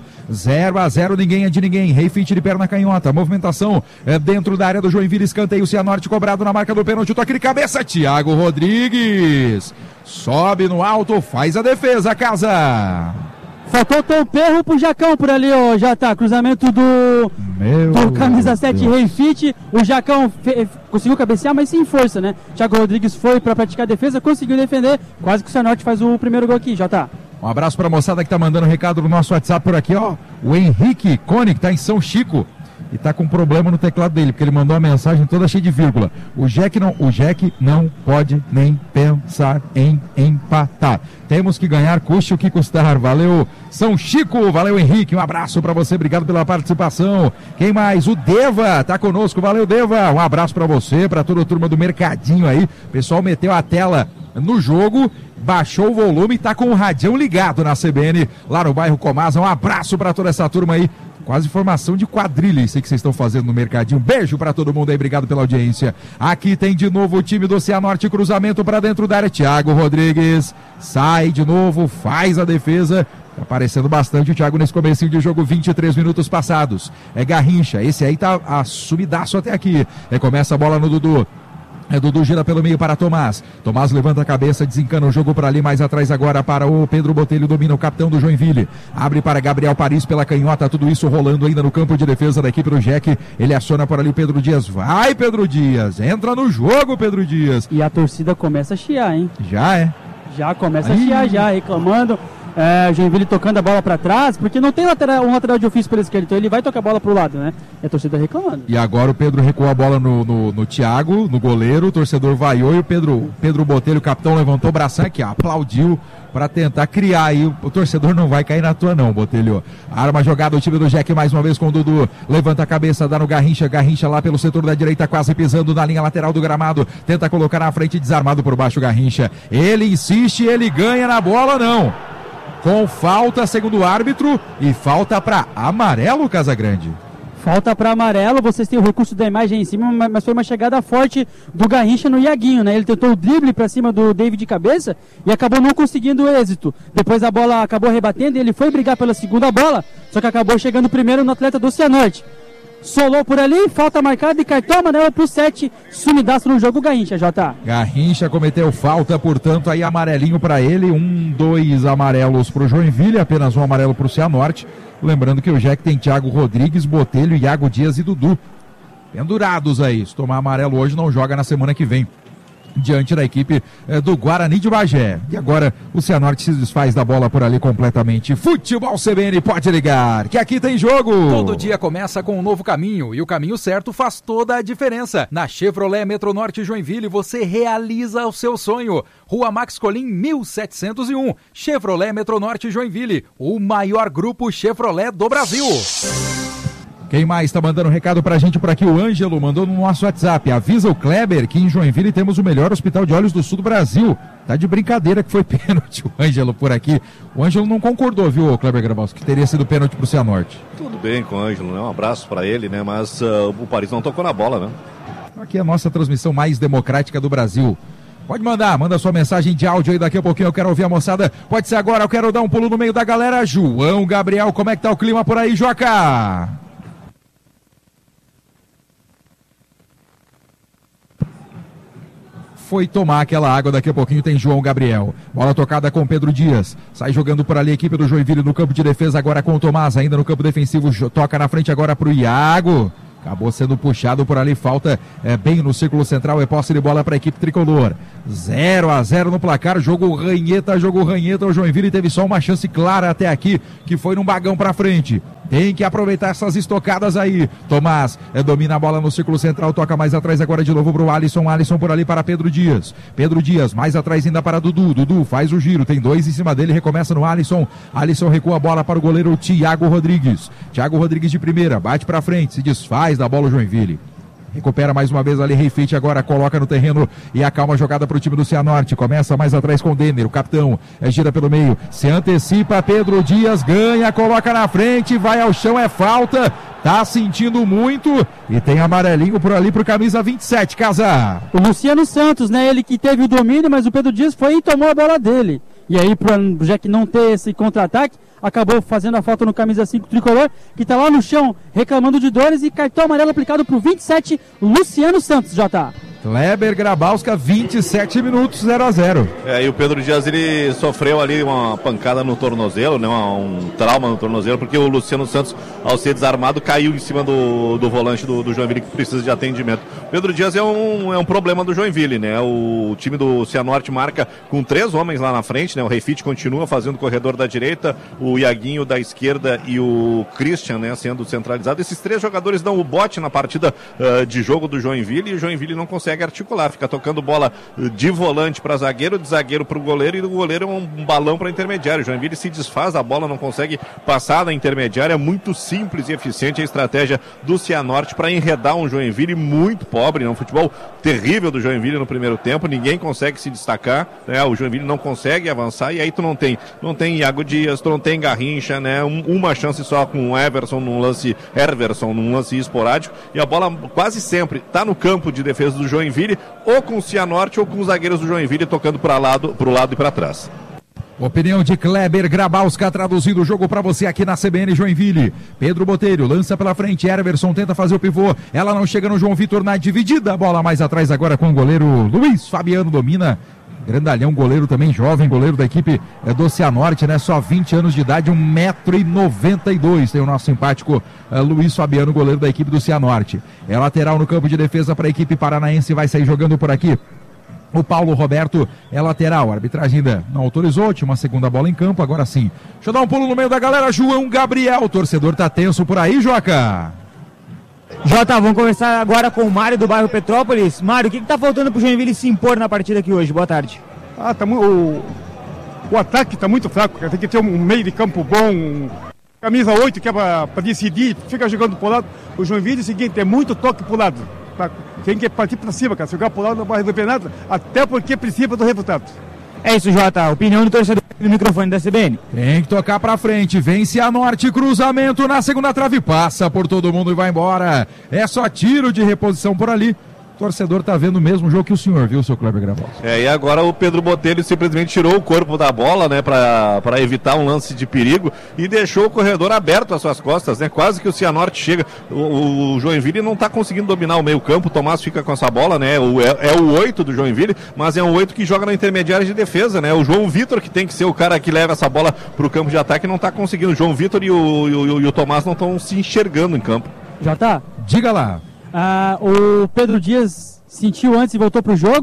0-0, ninguém é de ninguém, Refit de perna canhota, movimentação é dentro da área do Joinville, escanteio, Cianorte cobrado na marca do pênalti, toque de cabeça, Thiago Rodrigues, sobe no alto, faz a defesa, Casa.
Faltou o perro pro Jacão por ali, ó, já tá, cruzamento do camisa 7 Refit, o Jacão conseguiu cabecear, mas sem força, né? Thiago Rodrigues foi pra praticar a defesa, conseguiu defender, quase que o Cianorte faz o primeiro gol aqui, já tá.
Um abraço pra moçada que tá mandando recado no nosso WhatsApp por aqui, ó, o Henrique Cone, que tá em São Chico, e tá com problema no teclado dele, porque ele mandou uma mensagem toda cheia de vírgula. O Jack não pode nem pensar em empatar. Temos que ganhar, custe o que custar. Valeu, São Chico, valeu, Henrique, um abraço pra você, obrigado pela participação. Quem mais? O Deva tá conosco, valeu, Deva, um abraço pra você, pra toda a turma do Mercadinho aí. O pessoal meteu a tela no jogo, baixou o volume e tá com o radião ligado na CBN, lá no bairro Comasa. Um abraço pra toda essa turma aí. Quase formação de quadrilha, isso aí que vocês estão fazendo no Mercadinho. Beijo pra todo mundo aí, obrigado pela audiência. Aqui tem de novo o time do Cianorte, cruzamento pra dentro da área, Thiago Rodrigues, sai de novo, faz a defesa. Tá aparecendo bastante o Thiago nesse comecinho de jogo, 23 minutos passados. É Garrincha, esse aí tá sumidaço até aqui. Começa a bola no Dudu. Dudu gira pelo meio para Tomás. Tomás levanta a cabeça, desencana o jogo para ali, mais atrás agora para o Pedro Botelho, domina o capitão do Joinville. Abre para Gabriel Paris pela canhota, tudo isso rolando ainda no campo de defesa da equipe do Jack. Ele aciona por ali o Pedro Dias. Vai, Pedro Dias, entra no jogo, Pedro Dias.
E a torcida começa a chiar, hein? Já começa a chiar, reclamando. Joinville tocando a bola pra trás, porque não tem um lateral de ofício pela esquerda, então ele vai tocar a bola pro lado, né? E a torcida reclamando.
E agora o Pedro recuou a bola no Thiago, no goleiro, o torcedor vaiou e o Pedro Botelho, o capitão, levantou o bração aqui, aplaudiu pra tentar criar aí, o torcedor não vai cair na tua não, Botelho. Arma jogada o time do Jack mais uma vez com o Dudu, levanta a cabeça, dá no Garrincha lá pelo setor da direita, quase pisando na linha lateral do gramado, tenta colocar na frente, desarmado por baixo o Garrincha, ele insiste, ele ganha na bola, não. Com falta, segundo o árbitro, e falta para amarelo, Casagrande.
Falta para amarelo, vocês têm o recurso da imagem em cima, mas foi uma chegada forte do Garrincha no Iaguinho, né? Ele tentou o drible para cima do David de cabeça e acabou não conseguindo êxito. Depois a bola acabou rebatendo e ele foi brigar pela segunda bola, só que acabou chegando primeiro no atleta do Cianorte. Solou por ali, falta marcada e cartão amarelo pro 7, sumidaço no jogo Garrincha, Jota.
Garrincha cometeu falta, portanto aí amarelinho para ele, 2 amarelos pro Joinville, apenas um amarelo pro Cianorte. Lembrando que o Jack tem Thiago Rodrigues, Botelho, Iago Dias e Dudu pendurados aí. Se tomar amarelo hoje não joga na semana que vem. diante da equipe do Guarani de Bagé. E agora o Cianorte se desfaz da bola por ali completamente. Futebol CBN, pode ligar, que aqui tem jogo.
Todo dia começa com um novo caminho, e o caminho certo faz toda a diferença. Na Chevrolet Metronorte Joinville, você realiza o seu sonho. Rua Max Colim, 1701. Chevrolet Metronorte Joinville, o maior grupo Chevrolet do Brasil.
Quem mais está mandando um recado pra gente por aqui? O Ângelo mandou no nosso WhatsApp. Avisa o Kleber que em Joinville temos o melhor hospital de olhos do sul do Brasil. Tá de brincadeira que foi pênalti o Ângelo por aqui. O Ângelo não concordou, viu, Kleber Grabowski, que teria sido pênalti pro Cianorte.
Tudo bem com o Ângelo, né? Um abraço pra ele, né? Mas o Paris não tocou na bola, né?
Aqui é a nossa transmissão mais democrática do Brasil. Pode manda sua mensagem de áudio aí, daqui a pouquinho eu quero ouvir a moçada. Pode ser agora, eu quero dar um pulo no meio da galera. João Gabriel, como é que tá o clima por aí, Joca? Foi tomar aquela água, daqui a pouquinho tem João Gabriel. Bola tocada com Pedro Dias, sai jogando por ali a equipe do Joinville no campo de defesa, agora com o Tomás, ainda no campo defensivo, toca na frente agora pro Iago. Acabou sendo puxado por ali, falta bem no círculo central, é posse de bola para a equipe tricolor. 0-0 no placar, jogo ranheta, o Joinville teve só uma chance clara até aqui, que foi num bagão para frente. Tem que aproveitar essas estocadas aí. Tomás domina a bola no círculo central, toca mais atrás agora de novo pro Alisson por ali para Pedro Dias. Pedro Dias, mais atrás ainda para Dudu. Dudu faz o giro, tem dois em cima dele, recomeça no Alisson. Alisson recua a bola para o goleiro Thiago Rodrigues. Thiago Rodrigues de primeira, bate para frente, se desfaz da bola o Joinville. Recupera mais uma vez ali, Reifite agora coloca no terreno e acalma a jogada para o time do Cianorte. Começa mais atrás com o Denner, o capitão, gira pelo meio, se antecipa, Pedro Dias ganha, coloca na frente, vai ao chão, é falta, tá sentindo muito e tem amarelinho por ali pro camisa 27, Casa.
O Luciano Santos, né, ele que teve o domínio, mas o Pedro Dias foi e tomou a bola dele. E aí, já que não ter esse contra-ataque, acabou fazendo a falta no camisa 5 tricolor, que tá lá no chão reclamando de dores, e cartão amarelo aplicado pro 27, Luciano Santos, Jota.
Kleber Grabowska, 27 minutos, 0-0.
E o Pedro Dias, ele sofreu ali uma pancada no tornozelo, né? Um trauma no tornozelo, porque o Luciano Santos, ao ser desarmado, caiu em cima do volante do Joinville, que precisa de atendimento. Pedro Dias é um problema do Joinville, né? O time do Cianorte marca com 3 homens lá na frente, né? O Reifite continua fazendo o corredor da direita, o Iaguinho da esquerda e o Christian, né, sendo centralizado. Esses 3 jogadores dão o bote na partida de jogo do Joinville, e o Joinville não consegue articular, fica tocando bola de volante para zagueiro, de zagueiro para o goleiro, e do goleiro é um balão para intermediário. O Joinville se desfaz da bola, não consegue passar da intermediária. É muito simples e eficiente a estratégia do Cianorte para enredar um Joinville muito pobre, né? Um futebol terrível do Joinville no primeiro tempo, ninguém consegue se destacar, né? O Joinville não consegue avançar, e aí tu não tem Iago Dias, tu não tem Garrincha, né? Uma chance só com o Everson num lance esporádico, e a bola quase sempre tá no campo de defesa do Joinville, ou com o Cianorte ou com os zagueiros do Joinville tocando pro lado e para trás.
Opinião de Kleber Grabowska, traduzindo o jogo para você aqui na CBN Joinville. Pedro Botelho lança pela frente, Everson tenta fazer o pivô, ela não chega no João Vitor na dividida, a bola mais atrás agora com o goleiro Luiz Fabiano, domina. Grandalhão, goleiro também jovem, goleiro da equipe do Cianorte, né? Só 20 anos de idade, 1,92 m. Tem o nosso simpático Luiz Fabiano, goleiro da equipe do Cianorte. É lateral no campo de defesa para a equipe paranaense, vai sair jogando por aqui. O Paulo Roberto é lateral, a arbitragem ainda não autorizou, tinha uma segunda bola em campo, agora sim. Deixa eu dar um pulo no meio da galera, João Gabriel, o torcedor tá tenso por aí, Joca.
Jota, vamos conversar agora com o Mário do bairro Petrópolis. Mário, o que tá faltando pro Joinville se impor na partida aqui hoje? Boa tarde.
O ataque tá muito fraco, tem que ter um meio de campo bom, camisa 8 que é pra decidir, fica jogando pro lado. O Joinville é o seguinte, é muito toque pro lado. Tem que partir pra cima, cara. Se jogar pro lado não vai resolver nada, até porque precisa do resultado.
É isso, Jota. Opinião do torcedor no microfone da CBN.
Tem que tocar pra frente. Vence a Norte, cruzamento na segunda trave, passa por todo mundo e vai embora. É só tiro de reposição por ali. O torcedor tá vendo o mesmo jogo que o senhor, viu, seu Kleber Grabowska?
E agora o Pedro Botelho simplesmente tirou o corpo da bola, né, para evitar um lance de perigo, e deixou o corredor aberto às suas costas, né, quase que o Cianorte chega. O Joinville não tá conseguindo dominar o meio campo, o Tomás fica com essa bola, né, é o 8 do Joinville, mas é um 8 que joga na intermediária de defesa, né, o João Vitor, que tem que ser o cara que leva essa bola pro campo de ataque, não tá conseguindo. O João Vitor e o Tomás não estão se enxergando em campo.
Jota,
diga lá.
O Pedro Dias sentiu antes e voltou pro jogo,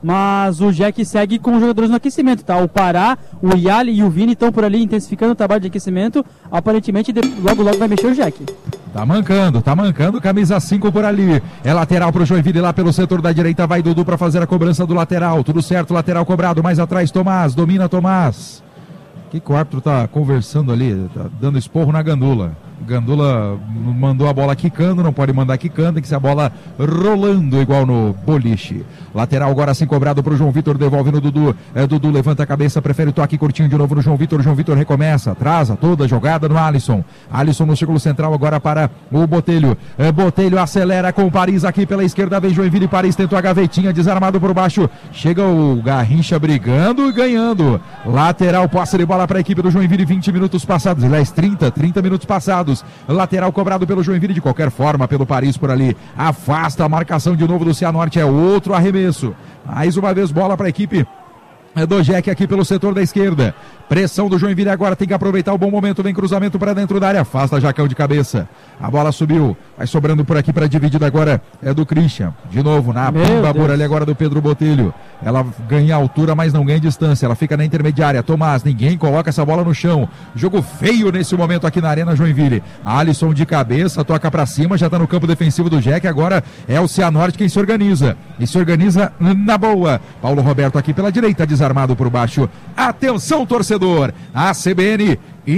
mas o Jack segue com os jogadores no aquecimento, tá? O Pará, o Yali e o Vini estão por ali intensificando o trabalho de aquecimento. Aparentemente, logo vai mexer o Jack.
Tá mancando, camisa 5 por ali. É lateral pro Joinville lá pelo setor da direita. Vai Dudu pra fazer a cobrança do lateral. Tudo certo, lateral cobrado. Mais atrás, Tomás. Domina Tomás. O que o árbitro tá conversando ali? Tá dando esporro na Gandula. Gandula mandou a bola quicando, não pode mandar quicando, tem que ser a bola rolando igual no boliche. Lateral agora sim cobrado pro João Vitor, devolve no Dudu. Dudu levanta a cabeça, prefere o toque curtinho de novo no João Vitor. João Vitor recomeça, atrasa toda a jogada no Alisson. Alisson no círculo central agora para o Botelho. Botelho acelera com o Paris aqui pela esquerda, vem Joinville. Paris tentou a gavetinha, desarmado por baixo. Chega o Garrincha brigando e ganhando. Lateral, posse de bola para a equipe do Joinville, 20 minutos passados, aliás 30 minutos passados. Lateral cobrado pelo Joinville de qualquer forma, pelo Paris por ali. Afasta a marcação de novo do Cianorte, é outro arremesso. Mais uma vez bola para a equipe do Jack aqui pelo setor da esquerda. Pressão do Joinville agora, tem que aproveitar o bom momento, vem cruzamento para dentro da área, afasta Jacão de cabeça. A bola subiu, vai sobrando por aqui para dividida agora, é do Christian. De novo, na bomba por ali agora do Pedro Botelho. Ela ganha altura, mas não ganha distância, ela fica na intermediária. Tomás, ninguém coloca essa bola no chão. Jogo feio nesse momento aqui na Arena Joinville. Alisson de cabeça, toca para cima, já tá no campo defensivo do Jack, agora é o Cianorte quem se organiza. E se organiza na boa. Paulo Roberto aqui pela direita, desarmado por baixo. Atenção, torcedor. A CBN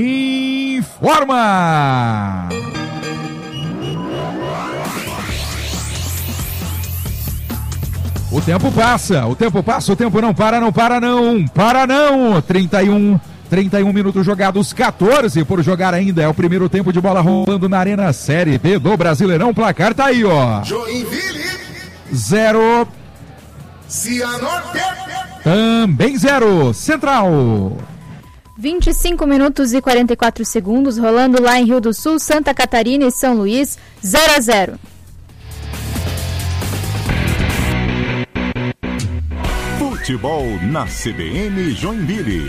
informa. O tempo passa, o tempo não para não. 31 minutos jogados, 14 por jogar ainda. É o primeiro tempo de bola rolando na Arena Série B do Brasileirão. O placar tá aí, ó.
Joinville
0.
Cianorte
também 0. Central.
25 minutos e 44 segundos, rolando lá em Rio do Sul, Santa Catarina e São Luís, 0-0.
Futebol na CBN Joinville.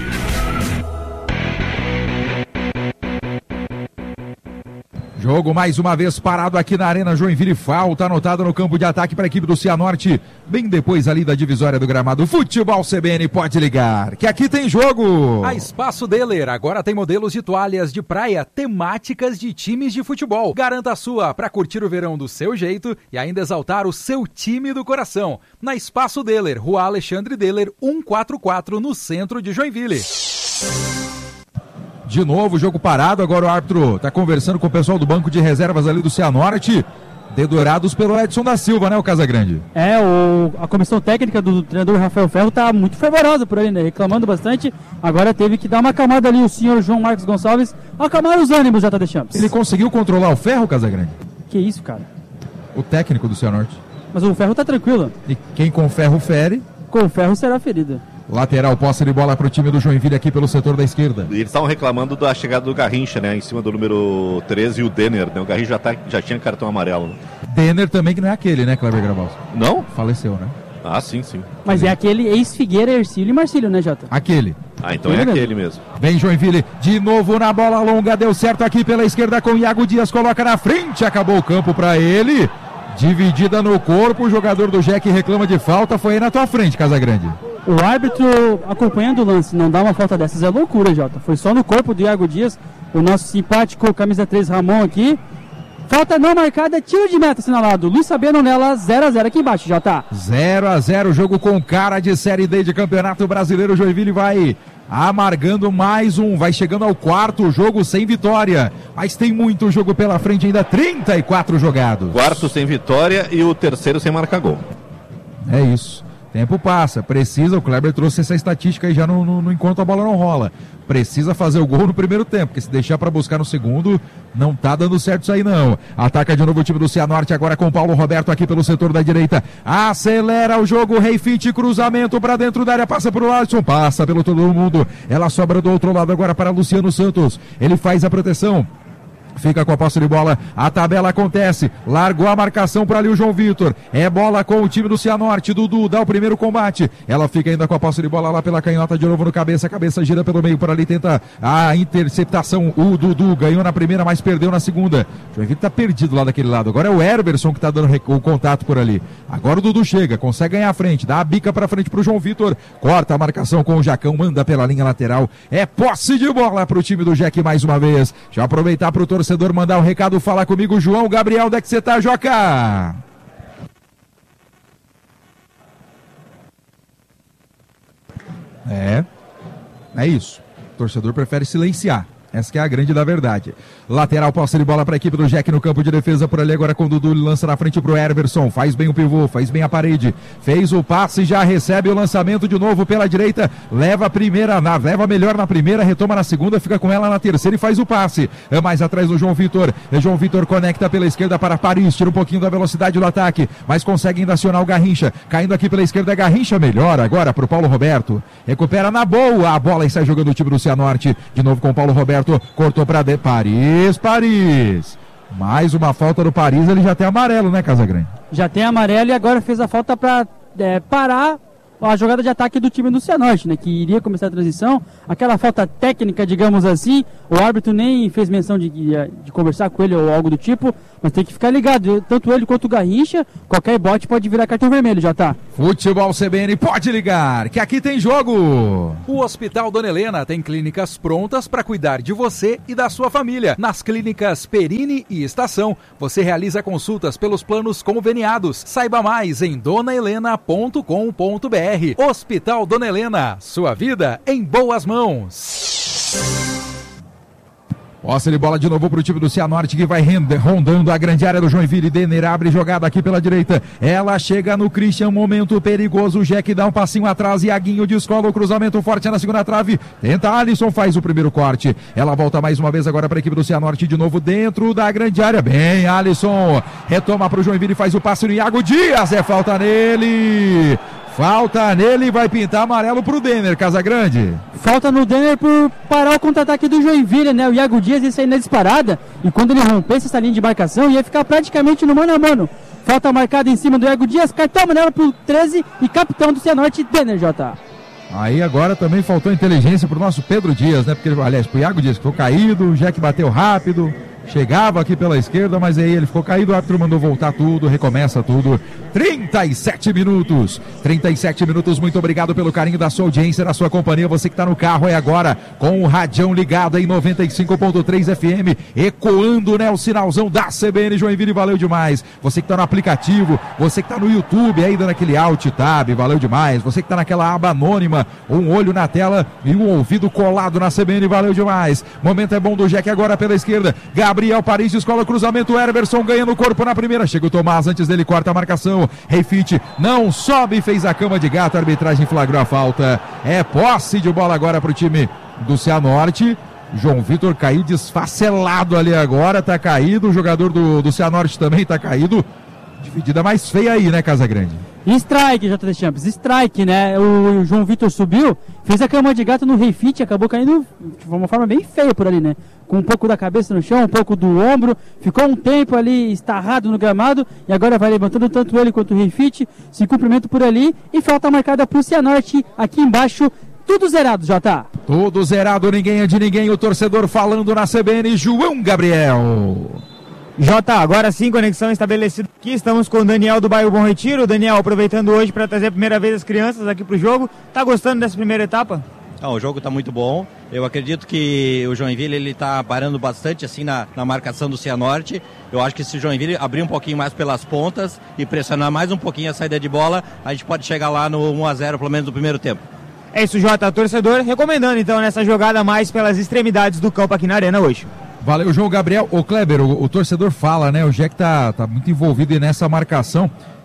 Jogo mais uma vez parado aqui na Arena Joinville. Falta anotada no campo de ataque para a equipe do Cianorte. Bem depois ali da divisória do gramado. Futebol CBN, pode ligar, que aqui tem jogo.
A Espaço Deler agora tem modelos de toalhas de praia temáticas de times de futebol. Garanta a sua para curtir o verão do seu jeito e ainda exaltar o seu time do coração. Na Espaço Deler, Rua Alexandre Deler, 144, no centro de Joinville.
De novo, jogo parado, agora o árbitro está conversando com o pessoal do banco de reservas ali do Cianorte, dedurados pelo Edson da Silva, né, o Casagrande?
A comissão técnica do treinador Rafael Ferro está muito fervorosa por aí, né, reclamando bastante, agora teve que dar uma acalmada ali, o senhor João Marcos Gonçalves, acalmar os ânimos já da Champs.
Ele conseguiu controlar o Ferro, Casagrande?
Que isso, cara?
O técnico do Cianorte.
Mas o Ferro tá tranquilo.
E quem com ferro fere?
Com ferro será ferido.
Lateral, posse de bola para o time do Joinville aqui pelo setor da esquerda.
Eles estavam reclamando da chegada do Garrincha, né? Em cima do número 13 e o Denner, né? O Garrincha já tinha cartão amarelo. Né?
Denner também, que não é aquele, né, Kleber Gravaus?
Não?
Faleceu, né?
Ah, sim.
Mas é aquele ex-Figueira, Ercílio e Marcílio, né, Jota?
Aquele.
Ah, então é aquele mesmo.
Vem Joinville, de novo na bola longa, deu certo aqui pela esquerda com Iago Dias, coloca na frente, acabou o campo para ele. Dividida no corpo, o jogador do Jack reclama de falta, foi aí na tua frente, Casagrande.
O árbitro acompanhando o lance, não dá uma falta dessas, é loucura, Jota. Foi só no corpo do Iago Dias, o nosso simpático camisa 3 Ramon aqui. Falta não marcada, tiro de meta assinalado. Luiz Sabino nela, 0-0 aqui embaixo, Jota.
0-0, jogo com cara de Série D de Campeonato Brasileiro. Joinville vai amargando mais um, vai chegando ao quarto jogo sem vitória, mas tem muito jogo pela frente ainda, 34 jogados.
Quarto sem vitória e o terceiro sem marcar gol.
É isso. Tempo passa, precisa, o Kleber trouxe essa estatística aí já no enquanto a bola não rola. Precisa fazer o gol no primeiro tempo, porque se deixar para buscar no segundo, não tá dando certo isso aí não. Ataca de novo o time do Cianorte, agora com o Paulo Roberto aqui pelo setor da direita. Acelera o jogo, Reifite, cruzamento para dentro da área, passa pro Alisson, passa pelo todo mundo. Ela sobra do outro lado agora para Luciano Santos. Ele faz a proteção. fica com a posse de bola, a tabela acontece, largou a marcação para ali o João Vitor, é bola com o time do Cianorte, Dudu dá o primeiro combate, ela fica ainda com a posse de bola lá pela canhota, de novo no cabeça, a cabeça gira pelo meio, por ali tenta a interceptação, o Dudu ganhou na primeira, mas perdeu na segunda, o João Vitor tá perdido lá daquele lado, agora é o Herberson que tá dando o contato por ali, agora o Dudu chega, consegue ganhar a frente, dá a bica pra frente pro João Vitor, corta a marcação com o Jacão, manda pela linha lateral, é posse de bola pro time do Jack mais uma vez, deixa eu aproveitar pro torcedor mandar um recado, fala comigo, João Gabriel, onde é que você tá, Joca? É isso, o torcedor prefere silenciar. Essa que é a grande da verdade. Lateral, posse de bola para a equipe do Jack no campo de defesa por ali agora com o Dudu, lança na frente pro Herberson, faz bem o pivô, faz bem a parede, fez o passe, já recebe o lançamento de novo pela direita, leva a primeira, leva melhor na primeira, retoma na segunda, fica com ela na terceira e faz o passe. É mais atrás do João Vitor, João Vitor conecta pela esquerda para Paris, tira um pouquinho da velocidade do ataque, mas consegue ainda acionar o Garrincha, caindo aqui pela esquerda, Garrincha melhor agora pro Paulo Roberto, recupera na boa a bola e sai jogando o time do Cianorte, de novo com o Paulo Roberto, cortou para Paris. Mais uma falta do Paris, ele já tem amarelo, né, Casagrande?
Já tem amarelo e agora fez a falta para parar a jogada de ataque do time do Cianorte, né, que iria começar a transição, aquela falta técnica, digamos assim, o árbitro nem fez menção de conversar com ele ou algo do tipo, mas tem que ficar ligado, tanto ele quanto o Garrincha, qualquer bote pode virar cartão vermelho, já tá.
Futebol CBN, pode ligar, que aqui tem jogo!
O Hospital Dona Helena tem clínicas prontas para cuidar de você e da sua família. Nas clínicas Perini e Estação, você realiza consultas pelos planos conveniados. Saiba mais em donahelena.com.br. Hospital Dona Helena, sua vida em boas mãos.
Posse de bola de novo pro time do Cianorte que vai rondando a grande área do Joinville. Denner abre jogada aqui pela direita. Ela chega no Christian, momento perigoso. O Jack dá um passinho atrás. Iaguinho descola o cruzamento forte na segunda trave. Tenta Alisson, faz o primeiro corte. Ela volta mais uma vez agora para a equipe do Cianorte de novo dentro da grande área. Bem, Alisson retoma pro Joinville e faz o passe no Iago Dias. É falta nele. Falta nele, vai pintar amarelo pro Denner, Casagrande.
Falta no Denner por parar o contra-ataque do Joinville, né? O Iago Dias ia sair na disparada e quando ele rompesse essa linha de marcação ia ficar praticamente no mano a mano. Falta marcada em cima do Iago Dias, cartão amarelo pro 13 e capitão do Cianorte, Denner, J.
Aí agora também faltou inteligência pro nosso Pedro Dias, né? Porque, aliás, pro Iago Dias que ficou caído, o Jack bateu rápido, chegava aqui pela esquerda, mas aí ele ficou caído, o árbitro mandou voltar tudo, recomeça tudo. 37 minutos, muito obrigado pelo carinho da sua audiência, da sua companhia, você que está no carro é agora, com o radião ligado em 95.3 FM, ecoando, né, o sinalzão da CBN Joinville, valeu demais, você que está no aplicativo, você que está no YouTube aí dando aquele alt tab, valeu demais, você que está naquela aba anônima, um olho na tela e um ouvido colado na CBN, valeu demais, momento é bom do Jack agora pela esquerda, Gabriel Paris, escola cruzamento, Herberson ganha no corpo na primeira, chega o Tomás, antes dele corta a marcação, Reifit não sobe, fez a cama de gato, a arbitragem flagrou a falta, é posse de bola agora para o time do Cianorte, João Vitor caiu desfacelado ali agora, tá caído, o jogador do Cianorte também tá caído, dividida mais feia aí, né, Casagrande?
Strike, JD Champs, strike, né? O João Vitor subiu, fez a cama de gato no Reifit, acabou caindo de uma forma bem feia por ali, né? Com um pouco da cabeça no chão, um pouco do ombro, ficou um tempo ali estarrado no gramado e agora vai levantando tanto ele quanto o Reifit, se cumprimenta por ali e falta marcada pro Cianorte aqui embaixo. Tudo zerado, Jota.
Tudo zerado, ninguém é de ninguém, o torcedor falando na CBN, João Gabriel.
Jota, agora sim, conexão estabelecida aqui, estamos com o Daniel do bairro Bom Retiro. Daniel, aproveitando hoje para trazer a primeira vez as crianças aqui pro jogo, tá gostando dessa primeira etapa?
O jogo está muito bom, eu acredito que o Joinville ele está parando bastante assim na marcação do Cianorte. Eu acho que se o Joinville abrir um pouquinho mais pelas pontas e pressionar mais um pouquinho a saída de bola, a gente pode chegar lá no 1-0 pelo menos no primeiro tempo.
É isso, Jota, torcedor recomendando então nessa jogada mais pelas extremidades do campo aqui na arena hoje.
Valeu, João Gabriel. Ô Kleber, o torcedor fala, né? O Jack tá muito envolvido nessa marcação.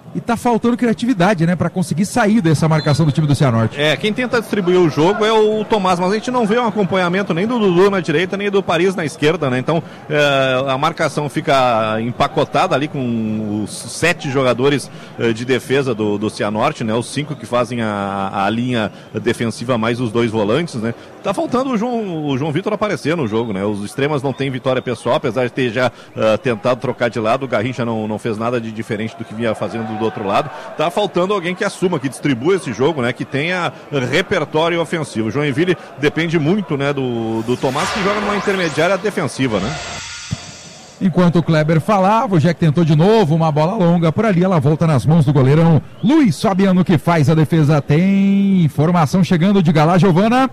e tá faltando criatividade, né, para conseguir sair dessa marcação do time do Cianorte.
Quem tenta distribuir o jogo é o Tomás, mas a gente não vê um acompanhamento nem do Dudu na direita, nem do Paris na esquerda, né? Então a marcação fica empacotada ali com os 7 jogadores de defesa do Cianorte, né? Os 5 que fazem a linha defensiva mais os 2 volantes, né? Tá faltando o João Vitor aparecer no jogo, né? Os extremas não têm vitória pessoal, apesar de ter já tentado trocar de lado. O Garrincha não fez nada de diferente do que vinha fazendo do outro lado. Tá faltando alguém que assuma, que distribua esse jogo, né? Que tenha repertório ofensivo. O Joinville depende muito, né, do Tomás, que joga numa intermediária defensiva, né?
Enquanto o Kleber falava, o Jack tentou de novo uma bola longa, por ali ela volta nas mãos do goleirão Luiz Fabiano, que faz a defesa. Tem informação chegando de Galá, Giovana.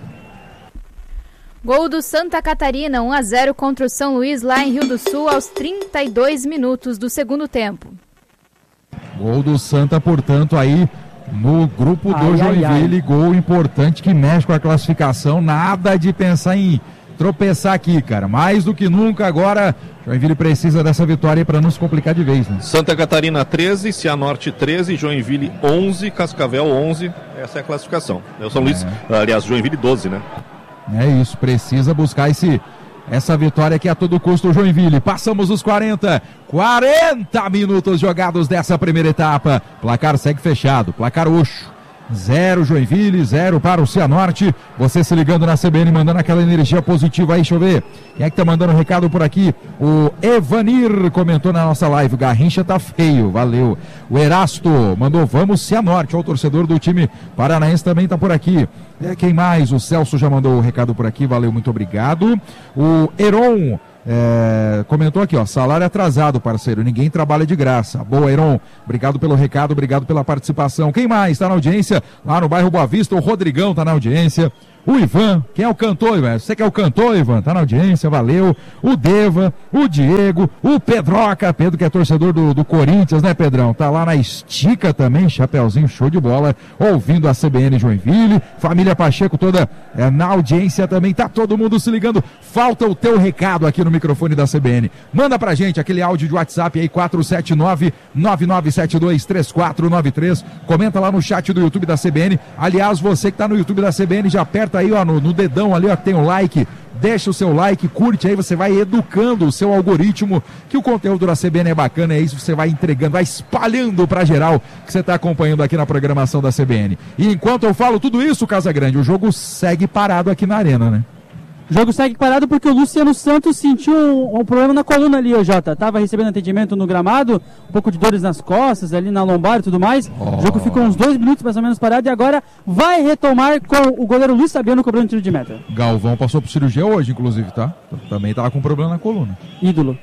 Gol do Santa Catarina, 1-0 contra o São Luís, lá em Rio do Sul, aos 32 minutos do segundo tempo.
Gol do Santa, portanto, aí no grupo do Joinville, gol importante que mexe com a classificação. Nada de pensar em tropeçar aqui, cara. Mais do que nunca agora, Joinville precisa dessa vitória para não se complicar de vez, né?
Santa Catarina 13, Cianorte 13, Joinville 11, Cascavel 11. Essa é a classificação. O São Luís, aliás, Joinville 12, né?
É isso, precisa buscar essa vitória aqui a todo custo, o Joinville. Passamos os 40 minutos jogados dessa primeira etapa. Placar segue fechado, placar Oxo. 0 Joinville, 0 para o Cianorte. Você se ligando na CBN, mandando aquela energia positiva aí, deixa eu ver. Quem é que tá mandando um recado por aqui? O Evanir comentou na nossa live, Garrincha tá feio, valeu. O Erasto mandou, vamos Cianorte, o torcedor do time paranaense também tá por aqui. Quem mais? O Celso já mandou o recado por aqui, valeu, muito obrigado. O Heron comentou aqui, ó, salário atrasado, parceiro, ninguém trabalha de graça. Boa, Heron, obrigado pelo recado, obrigado pela participação. Quem mais está na audiência? Lá no bairro Boa Vista, o Rodrigão está na audiência. O Ivan, quem é o cantor, Ivan? Você que é o cantor, Ivan, tá na audiência, valeu. O Deva, o Diego, o Pedroca, Pedro que é torcedor do Corinthians, né, Pedrão? Tá lá na estica também, chapeuzinho, show de bola, ouvindo a CBN Joinville. Família Pacheco toda na audiência também, tá todo mundo se ligando. Falta o teu recado aqui no microfone da CBN. Manda pra gente aquele áudio de WhatsApp aí, 479-9972-3493. Comenta lá no chat do YouTube da CBN. Aliás, você que tá no YouTube da CBN, já aperta aí, ó, no dedão ali, ó, que tem um like. Deixa o seu like, curte aí, você vai educando o seu algoritmo, que o conteúdo da CBN é bacana, é isso, você vai entregando, vai espalhando pra geral que você tá acompanhando aqui na programação da CBN. E enquanto eu falo tudo isso, Casagrande, o jogo segue parado aqui na arena, né?
O jogo segue parado porque o Luciano Santos sentiu um problema na coluna ali, ô Jota. Tava recebendo atendimento no gramado, um pouco de dores nas costas, ali na lombar e tudo mais. O jogo ficou uns 2 minutos mais ou menos parado e agora vai retomar com o goleiro Luiz Fabiano cobrando tiro de meta.
Galvão passou por cirurgia hoje, inclusive, tá? Também tava com problema na coluna.
Ídolo.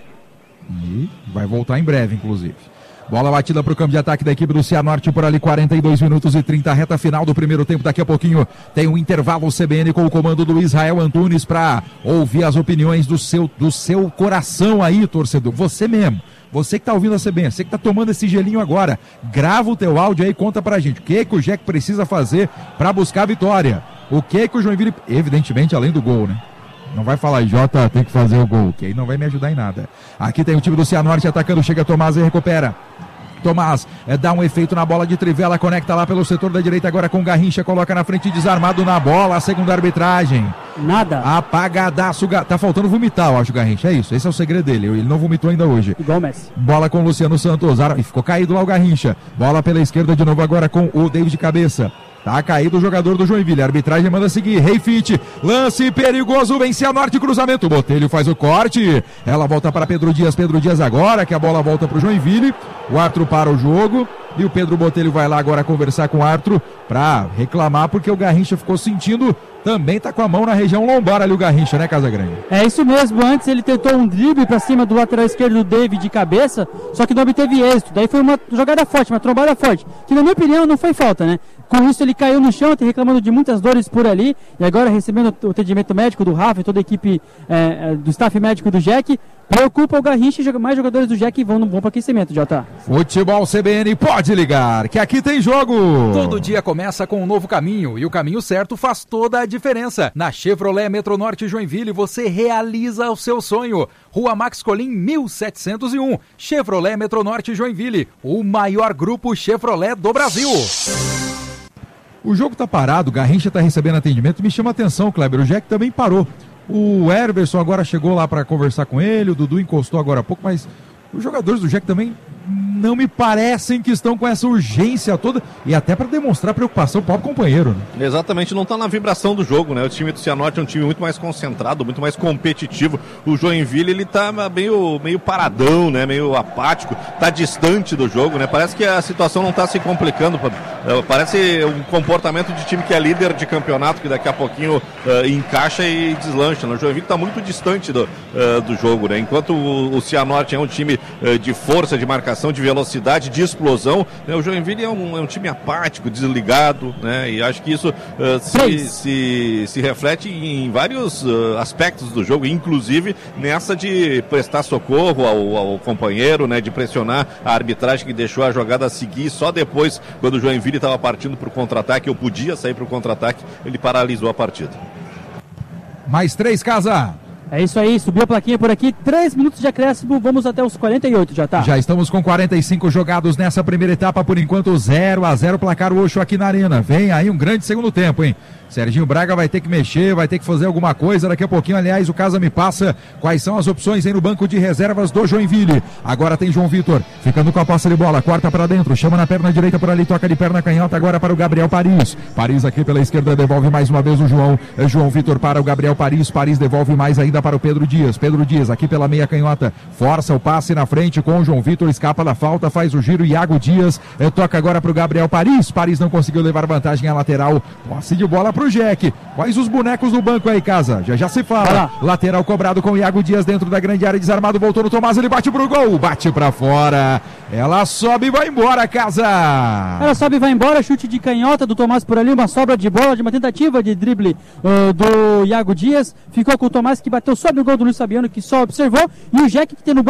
E vai voltar em breve, inclusive. Bola batida para o campo de ataque da equipe do Cianorte por ali, 42 minutos e 30, reta final do primeiro tempo. Daqui a pouquinho tem um intervalo CBN com o comando do Israel Antunes para ouvir as opiniões do seu coração aí, torcedor. Você mesmo, você que tá ouvindo a CBN, você que tá tomando esse gelinho agora, grava o teu áudio aí e conta pra gente o que o Jack precisa fazer para buscar a vitória. O que o Joinville, evidentemente, além do gol, né? Não vai falar, Jota, tem que fazer o gol, que aí não vai me ajudar em nada. Aqui tem o time do Cianorte atacando, chega Tomás e recupera. Tomás dá um efeito na bola de trivela, conecta lá pelo setor da direita agora com Garrincha, coloca na frente, desarmado na bola, a segunda arbitragem.
Nada.
Apagadaço, tá faltando vomitar, eu acho, Garrincha, é isso, esse é o segredo dele, ele não vomitou ainda hoje.
Igual o Messi.
Bola com o Luciano Santos, e ficou caído lá o Garrincha, bola pela esquerda de novo agora com o David Cabeça. Tá caído o jogador do Joinville, a arbitragem manda seguir, Reifit, lance perigoso, vem Cianorte, cruzamento, Botelho faz o corte, ela volta para Pedro Dias agora, que a bola volta pro Joinville, o árbitro para o jogo, e o Pedro Botelho vai lá agora conversar com o árbitro pra reclamar, porque o Garrincha ficou sentindo, também tá com a mão na região lombar ali o Garrincha, né, Casagrande?
É isso mesmo, antes ele tentou um drible pra cima do lateral esquerdo do David de cabeça, só que não obteve êxito, daí foi uma jogada forte, uma trombada forte, que na minha opinião não foi falta, né? Com isso ele caiu no chão, reclamando de muitas dores por ali, e agora recebendo o atendimento médico do Rafa e toda a equipe do staff médico do Jack. Preocupa o Garrincha e mais jogadores do Jack vão no bom aquecimento, Jota.
Futebol CBN, pode ligar, que aqui tem jogo.
Todo dia começa com um novo caminho e o caminho certo faz toda a diferença. Na Chevrolet Metronorte Joinville você realiza o seu sonho. Rua Max Colim 1701, Chevrolet Metronorte Joinville, o maior grupo Chevrolet do Brasil.
O jogo tá parado, o Garrincha tá recebendo atendimento, me chama a atenção, Kleber, o Jack também parou. O Herberson agora chegou lá para conversar com ele, o Dudu encostou agora há pouco, mas os jogadores do Jack também não me parecem que estão com essa urgência toda e até para demonstrar preocupação pro próprio companheiro. Né?
Exatamente, não está na vibração do jogo, né? O time do Cianorte é um time muito mais concentrado, muito mais competitivo. O Joinville, ele tá meio paradão, né? Meio apático, tá distante do jogo, né? Parece que a situação não tá se complicando. Parece um comportamento de time que é líder de campeonato, que daqui a pouquinho encaixa e deslancha. Né? O Joinville tá muito distante do jogo, né? Enquanto o Cianorte é um time de força, de marcação, de velocidade, de explosão, né? O Joinville é um time apático, desligado, né? E acho que isso se reflete em vários aspectos do jogo, inclusive nessa de prestar socorro ao companheiro, né? De pressionar a arbitragem que deixou a jogada seguir só depois, quando o Joinville estava partindo para o contra-ataque, ou podia sair para o contra-ataque, ele paralisou a partida.
Mais 3, Casa.
É isso aí, subiu a plaquinha por aqui, 3 minutos de acréscimo, vamos até os 48, já tá.
Já estamos com 45 jogados nessa primeira etapa, por enquanto 0-0, placar Oxo aqui na arena. Vem aí um grande segundo tempo, hein? Serginho Braga vai ter que mexer, vai ter que fazer alguma coisa daqui a pouquinho. Aliás, o Casa me passa quais são as opções aí no banco de reservas do Joinville. Agora tem João Vitor, ficando com a posse de bola, corta para dentro, chama na perna direita por ali, toca de perna canhota agora para o Gabriel Paris. Paris aqui pela esquerda devolve mais uma vez o João. João Vitor para o Gabriel Paris, Paris devolve mais ainda para o Pedro Dias. Pedro Dias aqui pela meia canhota, força o passe na frente com o João Vitor, escapa da falta, faz o giro, Iago Dias toca agora para o Gabriel Paris. Paris não conseguiu levar vantagem à lateral, posse de bola pro Jack. Quais os bonecos no banco aí, Casa? Já se fala. Lateral cobrado com o Iago Dias dentro da grande área, desarmado, voltou no Tomás, ele bate pro gol, bate pra fora. Ela sobe e vai embora, Casa.
Ela sobe e vai embora, chute de canhota do Tomás por ali, uma sobra de bola, de uma tentativa de drible do Iago Dias. Ficou com o Tomás, que bateu só no gol do Luiz Fabiano, que só observou, e o Jack, que tem no banco